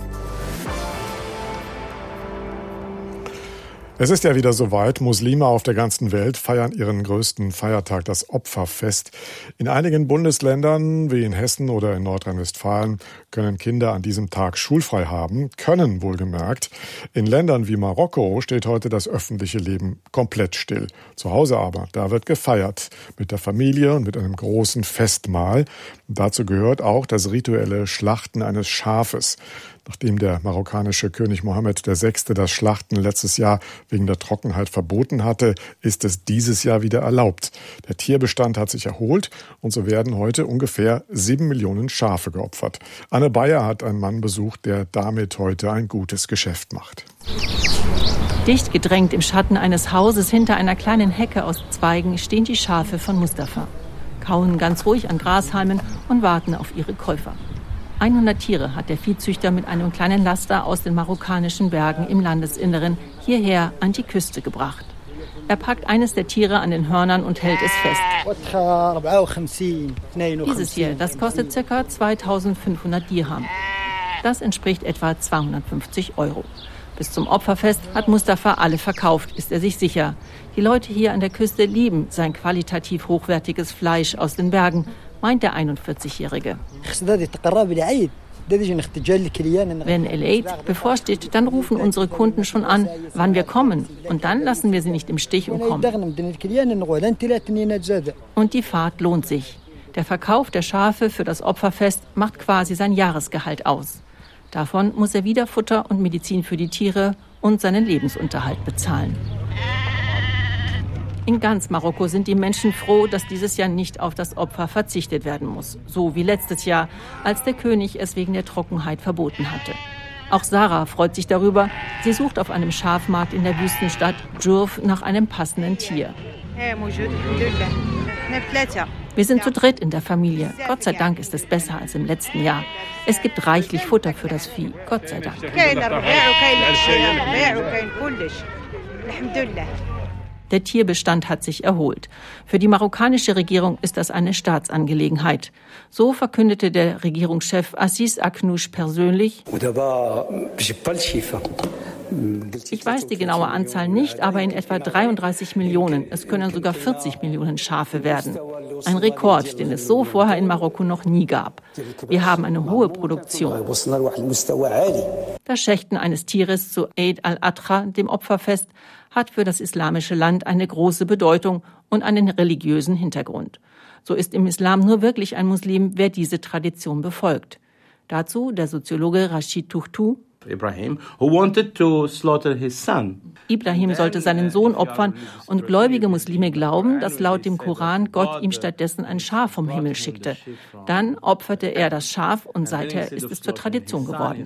Es ist ja wieder soweit. Muslime auf der ganzen Welt feiern ihren größten Feiertag, das Opferfest. In einigen Bundesländern, wie in Hessen oder in Nordrhein-Westfalen, können Kinder an diesem Tag schulfrei haben. Können, wohlgemerkt. In Ländern wie Marokko steht heute das öffentliche Leben komplett still. Zu Hause aber, da wird gefeiert. Mit der Familie und mit einem großen Festmahl. Dazu gehört auch das rituelle Schlachten eines Schafes. Nachdem der marokkanische König Mohammed VI. Das Schlachten letztes Jahr wegen der Trockenheit verboten hatte, ist es dieses Jahr wieder erlaubt. Der Tierbestand hat sich erholt und so werden heute ungefähr 7 Millionen Schafe geopfert. Anne Bayer hat einen Mann besucht, der damit heute ein gutes Geschäft macht. Dicht gedrängt im Schatten eines Hauses hinter einer kleinen Hecke aus Zweigen stehen die Schafe von Mustafa. Kauen ganz ruhig an Grashalmen und warten auf ihre Käufer. 100 Tiere hat der Viehzüchter mit einem kleinen Laster aus den marokkanischen Bergen im Landesinneren hierher an die Küste gebracht. Er packt eines der Tiere an den Hörnern und hält es fest. Dieses hier, das kostet ca. 2.500 Dirham. Das entspricht etwa 250 €. Bis zum Opferfest hat Mustafa alle verkauft, ist er sich sicher. Die Leute hier an der Küste lieben sein qualitativ hochwertiges Fleisch aus den Bergen, meint der 41-Jährige. Wenn El-Eid bevorsteht, dann rufen unsere Kunden schon an, wann wir kommen. Und dann lassen wir sie nicht im Stich und kommen. Und die Fahrt lohnt sich. Der Verkauf der Schafe für das Opferfest macht quasi sein Jahresgehalt aus. Davon muss er wieder Futter und Medizin für die Tiere und seinen Lebensunterhalt bezahlen. In ganz Marokko sind die Menschen froh, dass dieses Jahr nicht auf das Opfer verzichtet werden muss. So wie letztes Jahr, als der König es wegen der Trockenheit verboten hatte. Auch Sarah freut sich darüber. Sie sucht auf einem Schafmarkt in der Wüstenstadt Djourf nach einem passenden Tier. Wir sind zu dritt in der Familie. Gott sei Dank ist es besser als im letzten Jahr. Es gibt reichlich Futter für das Vieh. Gott sei Dank. Der Tierbestand hat sich erholt. Für die marokkanische Regierung ist das eine Staatsangelegenheit. So verkündete der Regierungschef Aziz Akhnouch persönlich: Ich weiß die genaue Anzahl nicht, aber in etwa 33 Millionen. Es können sogar 40 Millionen Schafe werden. Ein Rekord, den es so vorher in Marokko noch nie gab. Wir haben eine hohe Produktion. Das Schächten eines Tieres zu Eid al-Adha, dem Opferfest, hat für das islamische Land eine große Bedeutung und einen religiösen Hintergrund. So ist im Islam nur wirklich ein Muslim, wer diese Tradition befolgt. Dazu der Soziologe Rashid Tuchtu. Ibrahim sollte seinen Sohn opfern und gläubige Muslime glauben, dass laut dem Koran Gott ihm stattdessen ein Schaf vom Himmel schickte. Dann opferte er das Schaf und seither ist es zur Tradition geworden.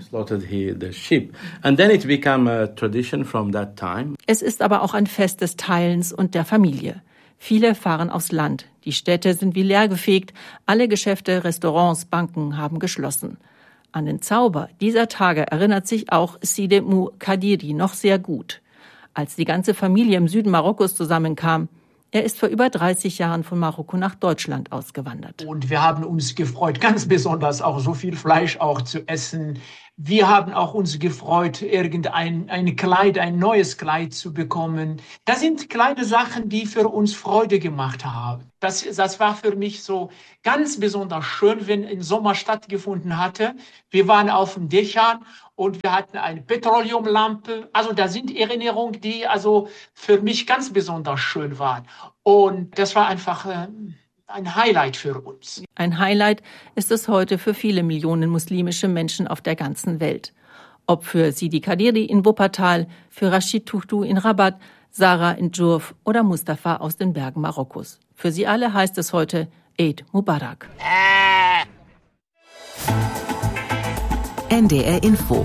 Es ist aber auch ein Fest des Teilens und der Familie. Viele fahren aufs Land. Die Städte sind wie leergefegt. Alle Geschäfte, Restaurants, Banken haben geschlossen. An den Zauber dieser Tage erinnert sich auch Sidemou Kadiri noch sehr gut. Als die ganze Familie im Süden Marokkos zusammenkam, er ist vor über 30 Jahren von Marokko nach Deutschland ausgewandert. Und wir haben uns gefreut, ganz besonders auch so viel Fleisch auch zu essen. Wir haben auch uns gefreut, ein neues Kleid zu bekommen. Das sind kleine Sachen, die für uns Freude gemacht haben. Das war für mich so ganz besonders schön, wenn im Sommer stattgefunden hatte. Wir waren auf den Dächern und wir hatten eine Petroleumlampe. Also da sind Erinnerungen, die also für mich ganz besonders schön waren. Und das war einfach ein Highlight für uns. Ein Highlight ist es heute für viele Millionen muslimische Menschen auf der ganzen Welt. Ob für Sidi Kadiri in Wuppertal, für Rashid Tuchtu in Rabat, Sarah in Djourf oder Mustafa aus den Bergen Marokkos. Für sie alle heißt es heute Eid Mubarak. NDR Info.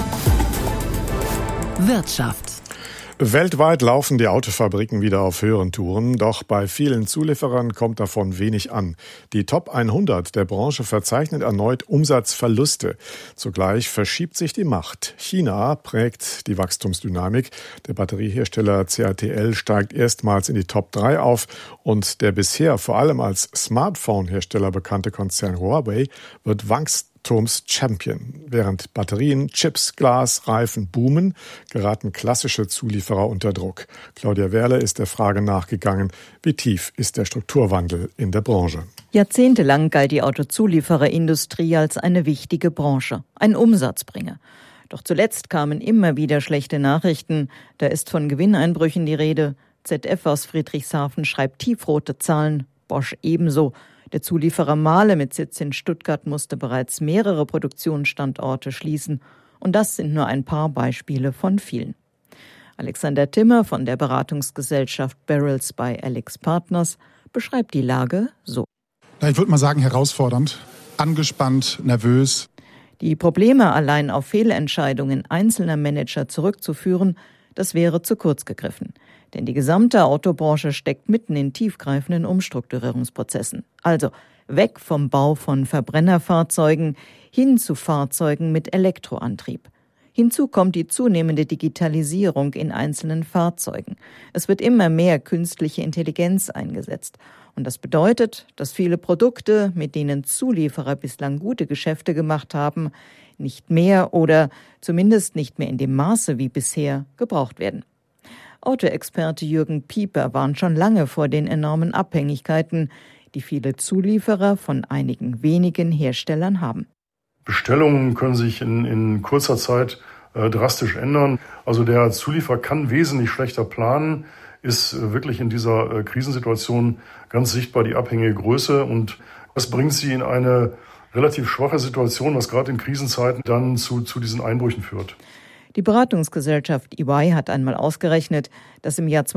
Wirtschaft. Weltweit laufen die Autofabriken wieder auf höheren Touren, doch bei vielen Zulieferern kommt davon wenig an. Die Top 100 der Branche verzeichnet erneut Umsatzverluste. Zugleich verschiebt sich die Macht. China prägt die Wachstumsdynamik. Der Batteriehersteller CATL steigt erstmals in die Top 3 auf und der bisher vor allem als Smartphone-Hersteller bekannte Konzern Huawei wird Wachstumschampion. Während Batterien, Chips, Glas, Reifen boomen, geraten klassische Zulieferer unter Druck. Claudia Werle ist der Frage nachgegangen, wie tief ist der Strukturwandel in der Branche? Jahrzehntelang galt die Autozuliefererindustrie als eine wichtige Branche, ein Umsatzbringer. Doch zuletzt kamen immer wieder schlechte Nachrichten. Da ist von Gewinneinbrüchen die Rede. ZF aus Friedrichshafen schreibt tiefrote Zahlen, Bosch ebenso. Der Zulieferer Mahle mit Sitz in Stuttgart musste bereits mehrere Produktionsstandorte schließen. Und das sind nur ein paar Beispiele von vielen. Alexander Timmer von der Beratungsgesellschaft Barrels bei Alex Partners beschreibt die Lage so. Ich würde mal sagen, herausfordernd, angespannt, nervös. Die Probleme allein auf Fehlentscheidungen einzelner Manager zurückzuführen, das wäre zu kurz gegriffen. Denn die gesamte Autobranche steckt mitten in tiefgreifenden Umstrukturierungsprozessen. Also weg vom Bau von Verbrennerfahrzeugen hin zu Fahrzeugen mit Elektroantrieb. Hinzu kommt die zunehmende Digitalisierung in einzelnen Fahrzeugen. Es wird immer mehr künstliche Intelligenz eingesetzt. Und das bedeutet, dass viele Produkte, mit denen Zulieferer bislang gute Geschäfte gemacht haben, nicht mehr oder zumindest nicht mehr in dem Maße wie bisher gebraucht werden. Autoexperte Jürgen Pieper warnt schon lange vor den enormen Abhängigkeiten, die viele Zulieferer von einigen wenigen Herstellern haben. Bestellungen können sich in kurzer Zeit drastisch ändern. Also der Zulieferer kann wesentlich schlechter planen, ist wirklich in dieser Krisensituation ganz sichtbar die abhängige Größe. Und das bringt sie in eine relativ schwache Situation, was gerade in Krisenzeiten dann zu diesen Einbrüchen führt. Die Beratungsgesellschaft EY hat einmal ausgerechnet, dass im Jahr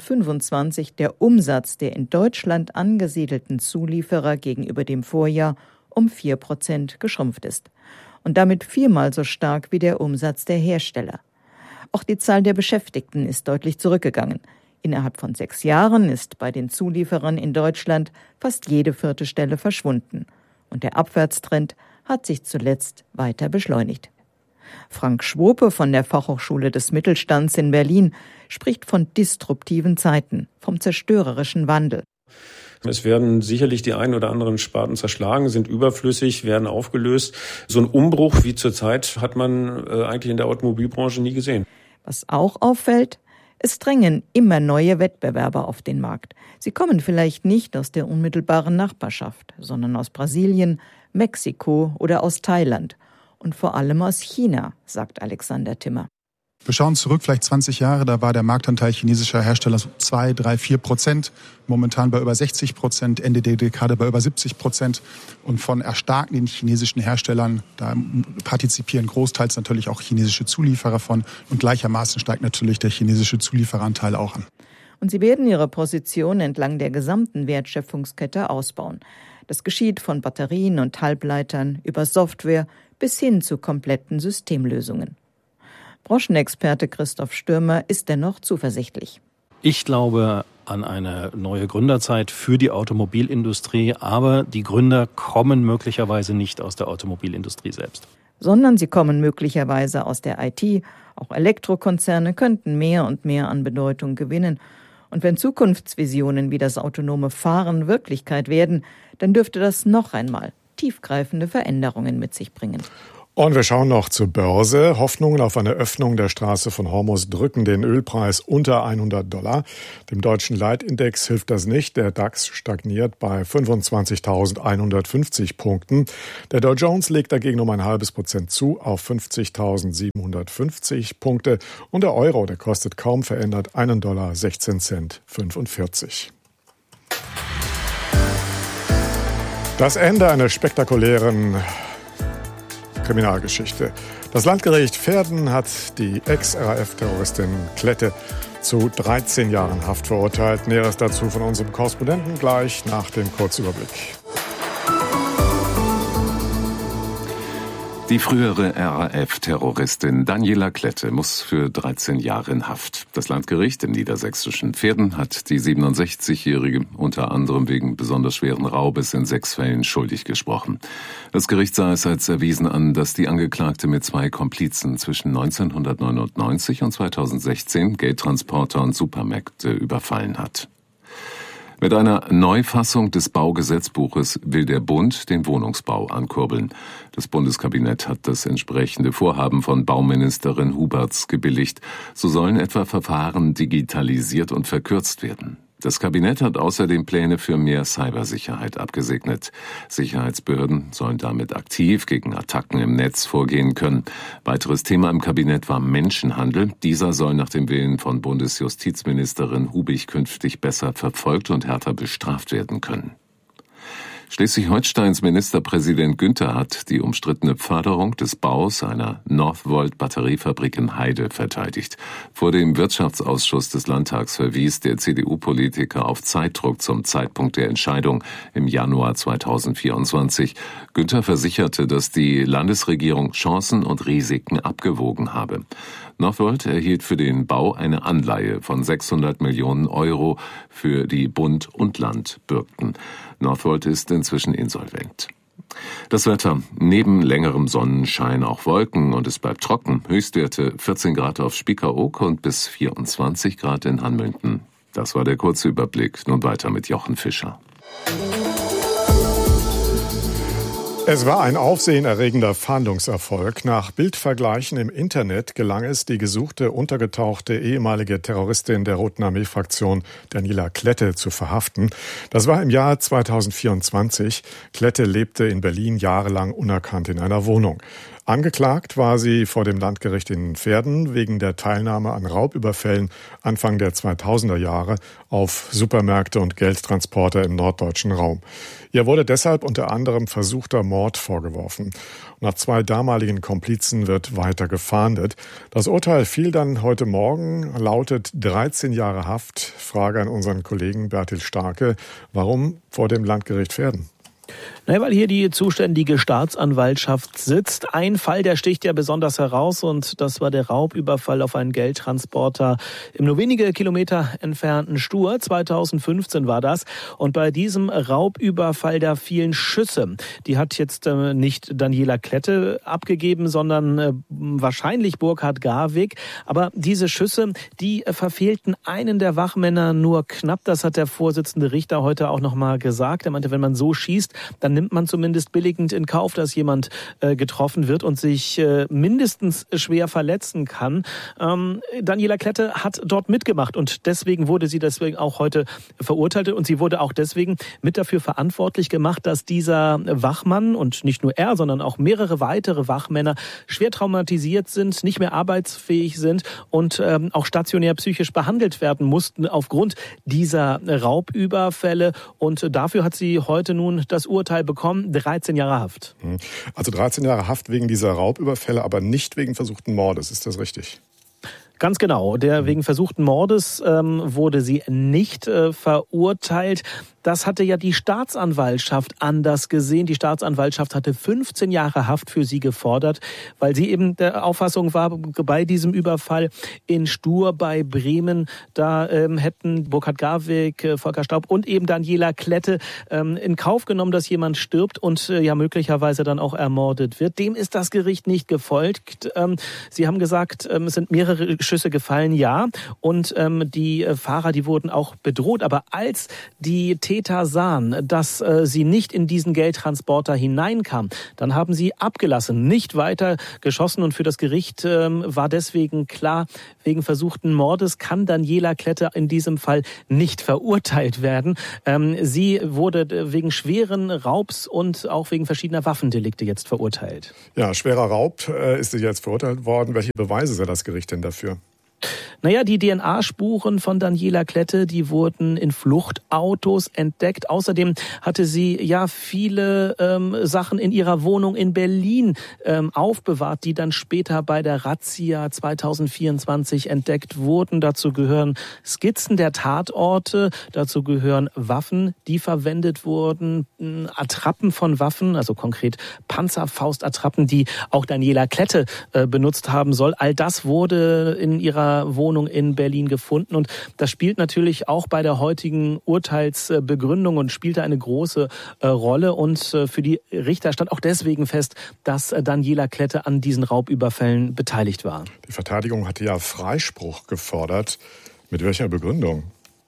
2025 der Umsatz der in Deutschland angesiedelten Zulieferer gegenüber dem Vorjahr um 4% geschrumpft ist. Und damit 4-mal so stark wie der Umsatz der Hersteller. Auch die Zahl der Beschäftigten ist deutlich zurückgegangen. Innerhalb von 6 Jahren ist bei den Zulieferern in Deutschland fast jede 4. Stelle verschwunden. Und der Abwärtstrend hat sich zuletzt weiter beschleunigt. Frank Schwope von der Fachhochschule des Mittelstands in Berlin spricht von disruptiven Zeiten, vom zerstörerischen Wandel. Es werden sicherlich die ein oder anderen Sparten zerschlagen, sind überflüssig, werden aufgelöst. So einen Umbruch wie zurzeit hat man eigentlich in der Automobilbranche nie gesehen. Was auch auffällt, es drängen immer neue Wettbewerber auf den Markt. Sie kommen vielleicht nicht aus der unmittelbaren Nachbarschaft, sondern aus Brasilien, Mexiko oder aus Thailand. Und vor allem aus China, sagt Alexander Timmer. Wir schauen zurück, vielleicht 20 Jahre, da war der Marktanteil chinesischer Hersteller 2, 3, 4%, momentan bei über 60%, Ende der Dekade bei über 70%. Und von erstarkenden chinesischen Herstellern, da partizipieren großteils natürlich auch chinesische Zulieferer von. Und gleichermaßen steigt natürlich der chinesische Zuliefereranteil auch an. Und sie werden ihre Position entlang der gesamten Wertschöpfungskette ausbauen. Das geschieht von Batterien und Halbleitern über Software bis hin zu kompletten Systemlösungen. Branchenexperte Christoph Stürmer ist dennoch zuversichtlich. Ich glaube an eine neue Gründerzeit für die Automobilindustrie, aber die Gründer kommen möglicherweise nicht aus der Automobilindustrie selbst. Sondern sie kommen möglicherweise aus der IT. Auch Elektrokonzerne könnten mehr und mehr an Bedeutung gewinnen. Und wenn Zukunftsvisionen wie das autonome Fahren Wirklichkeit werden, dann dürfte das noch einmal tiefgreifende Veränderungen mit sich bringen. Und wir schauen noch zur Börse. Hoffnungen auf eine Öffnung der Straße von Hormuz drücken den Ölpreis unter $100. Dem deutschen Leitindex hilft das nicht. Der DAX stagniert bei 25.150 Punkten. Der Dow Jones legt dagegen um 0,5% zu auf 50.750 Punkte. Und der Euro, der kostet kaum verändert $1,16,45. Das Ende einer spektakulären Kriminalgeschichte. Das Landgericht Verden hat die Ex-RAF-Terroristin Klette zu 13 Jahren Haft verurteilt. Näheres dazu von unserem Korrespondenten gleich nach dem Kurzüberblick. Die frühere RAF-Terroristin Daniela Klette muss für 13 Jahre in Haft. Das Landgericht im niedersächsischen Verden hat die 67-Jährige unter anderem wegen besonders schweren Raubes in 6 Fällen schuldig gesprochen. Das Gericht sah es als erwiesen an, dass die Angeklagte mit 2 Komplizen zwischen 1999 und 2016 Geldtransporter und Supermärkte überfallen hat. Mit einer Neufassung des Baugesetzbuches will der Bund den Wohnungsbau ankurbeln. Das Bundeskabinett hat das entsprechende Vorhaben von Bauministerin Huberts gebilligt. So sollen etwa Verfahren digitalisiert und verkürzt werden. Das Kabinett hat außerdem Pläne für mehr Cybersicherheit abgesegnet. Sicherheitsbehörden sollen damit aktiv gegen Attacken im Netz vorgehen können. Weiteres Thema im Kabinett war Menschenhandel. Dieser soll nach dem Willen von Bundesjustizministerin Hubig künftig besser verfolgt und härter bestraft werden können. Schleswig-Holsteins Ministerpräsident Günther hat die umstrittene Förderung des Baus einer Northvolt-Batteriefabrik in Heide verteidigt. Vor dem Wirtschaftsausschuss des Landtags verwies der CDU-Politiker auf Zeitdruck zum Zeitpunkt der Entscheidung im Januar 2024. Günther versicherte, dass die Landesregierung Chancen und Risiken abgewogen habe. Northvolt erhielt für den Bau eine Anleihe von 600 Millionen Euro, für die Bund und Land bürgten. Northvolt ist inzwischen insolvent. Das Wetter: neben längerem Sonnenschein auch Wolken und es bleibt trocken. Höchstwerte 14 Grad auf Spiekeroog und bis 24 Grad in Hanmünden. Das war der kurze Überblick. Nun weiter mit Jochen Fischer. Es war ein aufsehenerregender Fahndungserfolg. Nach Bildvergleichen im Internet gelang es, die gesuchte, untergetauchte ehemalige Terroristin der Roten Armee-Fraktion Daniela Klette zu verhaften. Das war im Jahr 2024. Klette lebte in Berlin jahrelang unerkannt in einer Wohnung. Angeklagt war sie vor dem Landgericht in Verden wegen der Teilnahme an Raubüberfällen Anfang der 2000er Jahre auf Supermärkte und Geldtransporter im norddeutschen Raum. Ihr wurde deshalb unter anderem versuchter Mord vorgeworfen. Nach 2 damaligen Komplizen wird weiter gefahndet. Das Urteil fiel dann heute Morgen, lautet 13 Jahre Haft. Frage an unseren Kollegen Bertil Starke: Warum vor dem Landgericht Verden? Weil hier die zuständige Staatsanwaltschaft sitzt. Ein Fall, der sticht ja besonders heraus, und das war der Raubüberfall auf einen Geldtransporter im nur wenige Kilometer entfernten Stur. 2015 war das. Und bei diesem Raubüberfall, da fielen Schüsse. Die hat jetzt nicht Daniela Klette abgegeben, sondern wahrscheinlich Burkhard Garwig. Aber diese Schüsse, die verfehlten einen der Wachmänner nur knapp. Das hat der Vorsitzende Richter heute auch nochmal gesagt. Er meinte, wenn man so schießt, dann nimmt man zumindest billigend in Kauf, dass jemand getroffen wird und sich mindestens schwer verletzen kann. Daniela Klette hat dort mitgemacht und deswegen wurde sie auch heute verurteilt und sie wurde auch deswegen mit dafür verantwortlich gemacht, dass dieser Wachmann und nicht nur er, sondern auch mehrere weitere Wachmänner schwer traumatisiert sind, nicht mehr arbeitsfähig sind und auch stationär psychisch behandelt werden mussten aufgrund dieser Raubüberfälle. Und dafür hat sie heute nun das Urteil bekommen, 13 Jahre Haft. Also 13 Jahre Haft wegen dieser Raubüberfälle, aber nicht wegen versuchten Mordes. Ist das richtig? Ganz genau. Wegen versuchten Mordes wurde sie nicht verurteilt. Das hatte ja die Staatsanwaltschaft anders gesehen. Die Staatsanwaltschaft hatte 15 Jahre Haft für sie gefordert, weil sie eben der Auffassung war, bei diesem Überfall in Stur bei Bremen, da hätten Burkhard Garwig, Volker Staub und eben Daniela Klette in Kauf genommen, dass jemand stirbt und ja möglicherweise dann auch ermordet wird. Dem ist das Gericht nicht gefolgt. Sie haben gesagt, es sind mehrere Schüsse gefallen, ja. Und die Fahrer, die wurden auch bedroht. Aber als die Täter sahen, dass sie nicht in diesen Geldtransporter hineinkam, dann haben sie abgelassen, nicht weiter geschossen. Und für das Gericht war deswegen klar, wegen versuchten Mordes kann Daniela Klette in diesem Fall nicht verurteilt werden. Sie wurde wegen schweren Raubs und auch wegen verschiedener Waffendelikte jetzt verurteilt. Ja, schwerer Raub ist sie jetzt verurteilt worden. Welche Beweise sah das Gericht denn dafür? Naja, die DNA-Spuren von Daniela Klette, die wurden in Fluchtautos entdeckt. Außerdem hatte sie ja viele Sachen in ihrer Wohnung in Berlin aufbewahrt, die dann später bei der Razzia 2024 entdeckt wurden. Dazu gehören Skizzen der Tatorte, dazu gehören Waffen, die verwendet wurden, Attrappen von Waffen, also konkret Panzerfaustattrappen, die auch Daniela Klette benutzt haben soll. All das wurde in ihrer Wohnung in Berlin gefunden und das spielt natürlich auch bei der heutigen Urteilsbegründung und spielte eine große Rolle und für die Richter stand auch deswegen fest, dass Daniela Klette an diesen Raubüberfällen beteiligt war. Die Verteidigung hatte ja Freispruch gefordert. Mit welcher Begründung?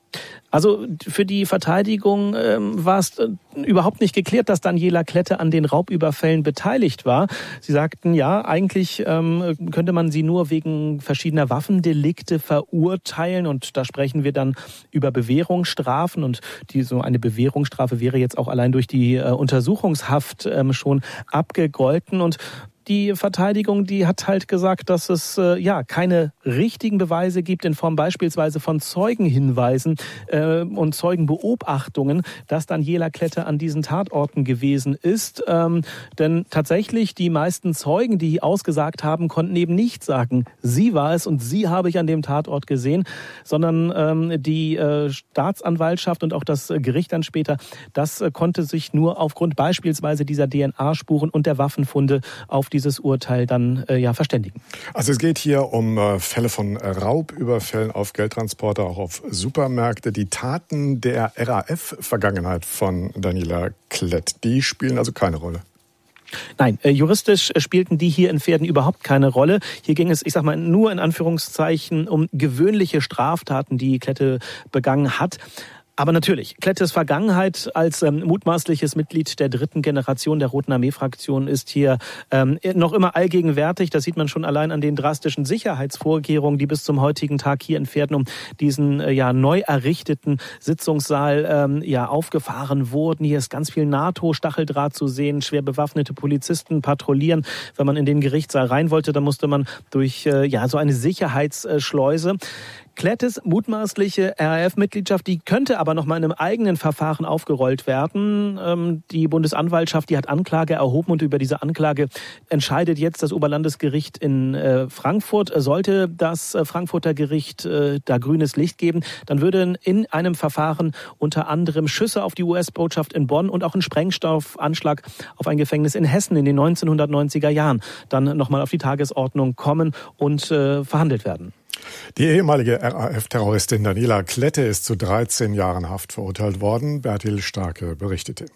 Also für die Verteidigung war es überhaupt nicht geklärt, dass Daniela Klette an den Raubüberfällen beteiligt war. Sie sagten, ja, eigentlich könnte man sie nur wegen verschiedener Waffendelikte verurteilen und da sprechen wir dann über Bewährungsstrafen und so eine Bewährungsstrafe wäre jetzt auch allein durch die Untersuchungshaft schon abgegolten und die Verteidigung, die hat halt gesagt, dass es keine richtigen Beweise gibt in Form beispielsweise von Zeugenhinweisen und Zeugenbeobachtungen, dass Daniela Klette an diesen Tatorten gewesen ist. Denn tatsächlich die meisten Zeugen, die ausgesagt haben, konnten eben nicht sagen, sie war es und sie habe ich an dem Tatort gesehen, sondern die Staatsanwaltschaft und auch das Gericht dann später, das konnte sich nur aufgrund beispielsweise dieser DNA-Spuren und der Waffenfunde auf dieses Urteil dann verständigen. Also es geht hier um Fälle von Raubüberfällen auf Geldtransporter, auch auf Supermärkte. Die Taten der RAF-Vergangenheit von Daniela Klette, die spielen also keine Rolle. Nein, juristisch spielten die hier in Pferden überhaupt keine Rolle. Hier ging es, ich sag mal, nur in Anführungszeichen um gewöhnliche Straftaten, die Klette begangen hat. Aber natürlich, Klettes Vergangenheit als mutmaßliches Mitglied der dritten Generation der Roten Armee-Fraktion ist hier noch immer allgegenwärtig. Das sieht man schon allein an den drastischen Sicherheitsvorkehrungen, die bis zum heutigen Tag hier in Pferden um diesen neu errichteten Sitzungssaal aufgefahren wurden. Hier ist ganz viel NATO-Stacheldraht zu sehen, schwer bewaffnete Polizisten patrouillieren. Wenn man in den Gerichtssaal rein wollte, dann musste man durch so eine Sicherheitsschleuse. Klettes mutmaßliche RAF-Mitgliedschaft, die könnte aber noch mal in einem eigenen Verfahren aufgerollt werden. Die Bundesanwaltschaft, die hat Anklage erhoben und über diese Anklage entscheidet jetzt das Oberlandesgericht in Frankfurt. Sollte das Frankfurter Gericht da grünes Licht geben, dann würden in einem Verfahren unter anderem Schüsse auf die US-Botschaft in Bonn und auch ein Sprengstoffanschlag auf ein Gefängnis in Hessen in den 1990er Jahren dann noch mal auf die Tagesordnung kommen und verhandelt werden. Die ehemalige RAF-Terroristin Daniela Klette ist zu 13 Jahren Haft verurteilt worden. Bertil Starke berichtete.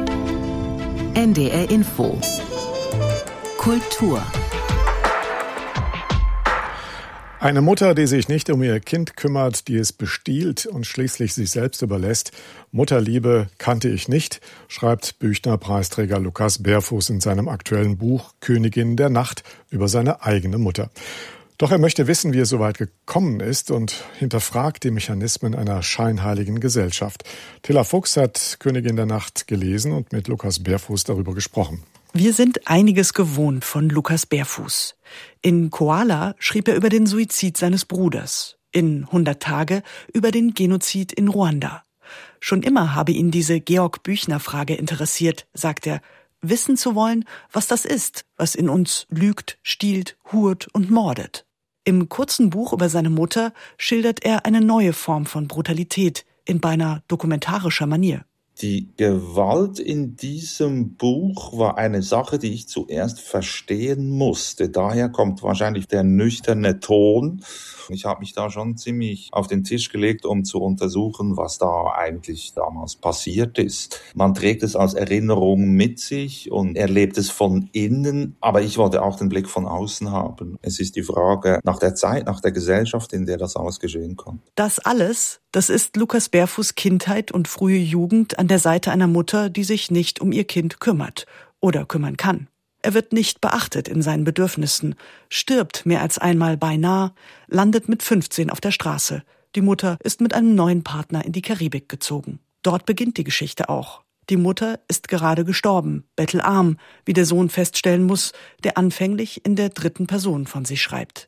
NDR Info. Kultur. Eine Mutter, die sich nicht um ihr Kind kümmert, die es bestiehlt und schließlich sich selbst überlässt. Mutterliebe kannte ich nicht, schreibt Büchner-Preisträger Lukas Berfuß in seinem aktuellen Buch Königin der Nacht über seine eigene Mutter. Doch er möchte wissen, wie es so weit gekommen ist und hinterfragt die Mechanismen einer scheinheiligen Gesellschaft. Tilla Fuchs hat Königin der Nacht gelesen und mit Lukas Berfuß darüber gesprochen. Wir sind einiges gewohnt von Lukas Berfuß. In Koala schrieb er über den Suizid seines Bruders. In 100 Tage über den Genozid in Ruanda. Schon immer habe ihn diese Georg-Büchner-Frage interessiert, sagt er, wissen zu wollen, was das ist, was in uns lügt, stiehlt, hurt und mordet. Im kurzen Buch über seine Mutter schildert er eine neue Form von Brutalität in beinahe dokumentarischer Manier. Die Gewalt in diesem Buch war eine Sache, die ich zuerst verstehen musste. Daher kommt wahrscheinlich der nüchterne Ton. Ich habe mich da schon ziemlich auf den Tisch gelegt, um zu untersuchen, was da eigentlich damals passiert ist. Man trägt es als Erinnerung mit sich und erlebt es von innen, aber ich wollte auch den Blick von außen haben. Es ist die Frage nach der Zeit, nach der Gesellschaft, in der das alles geschehen kann. Das alles, das ist Lukas Berfuß' Kindheit und frühe Jugend an der Seite einer Mutter, die sich nicht um ihr Kind kümmert oder kümmern kann. Er wird nicht beachtet in seinen Bedürfnissen, stirbt mehr als einmal beinahe, landet mit 15 auf der Straße. Die Mutter ist mit einem neuen Partner in die Karibik gezogen. Dort beginnt die Geschichte auch. Die Mutter ist gerade gestorben, bettelarm, wie der Sohn feststellen muss, der anfänglich in der dritten Person von sich schreibt.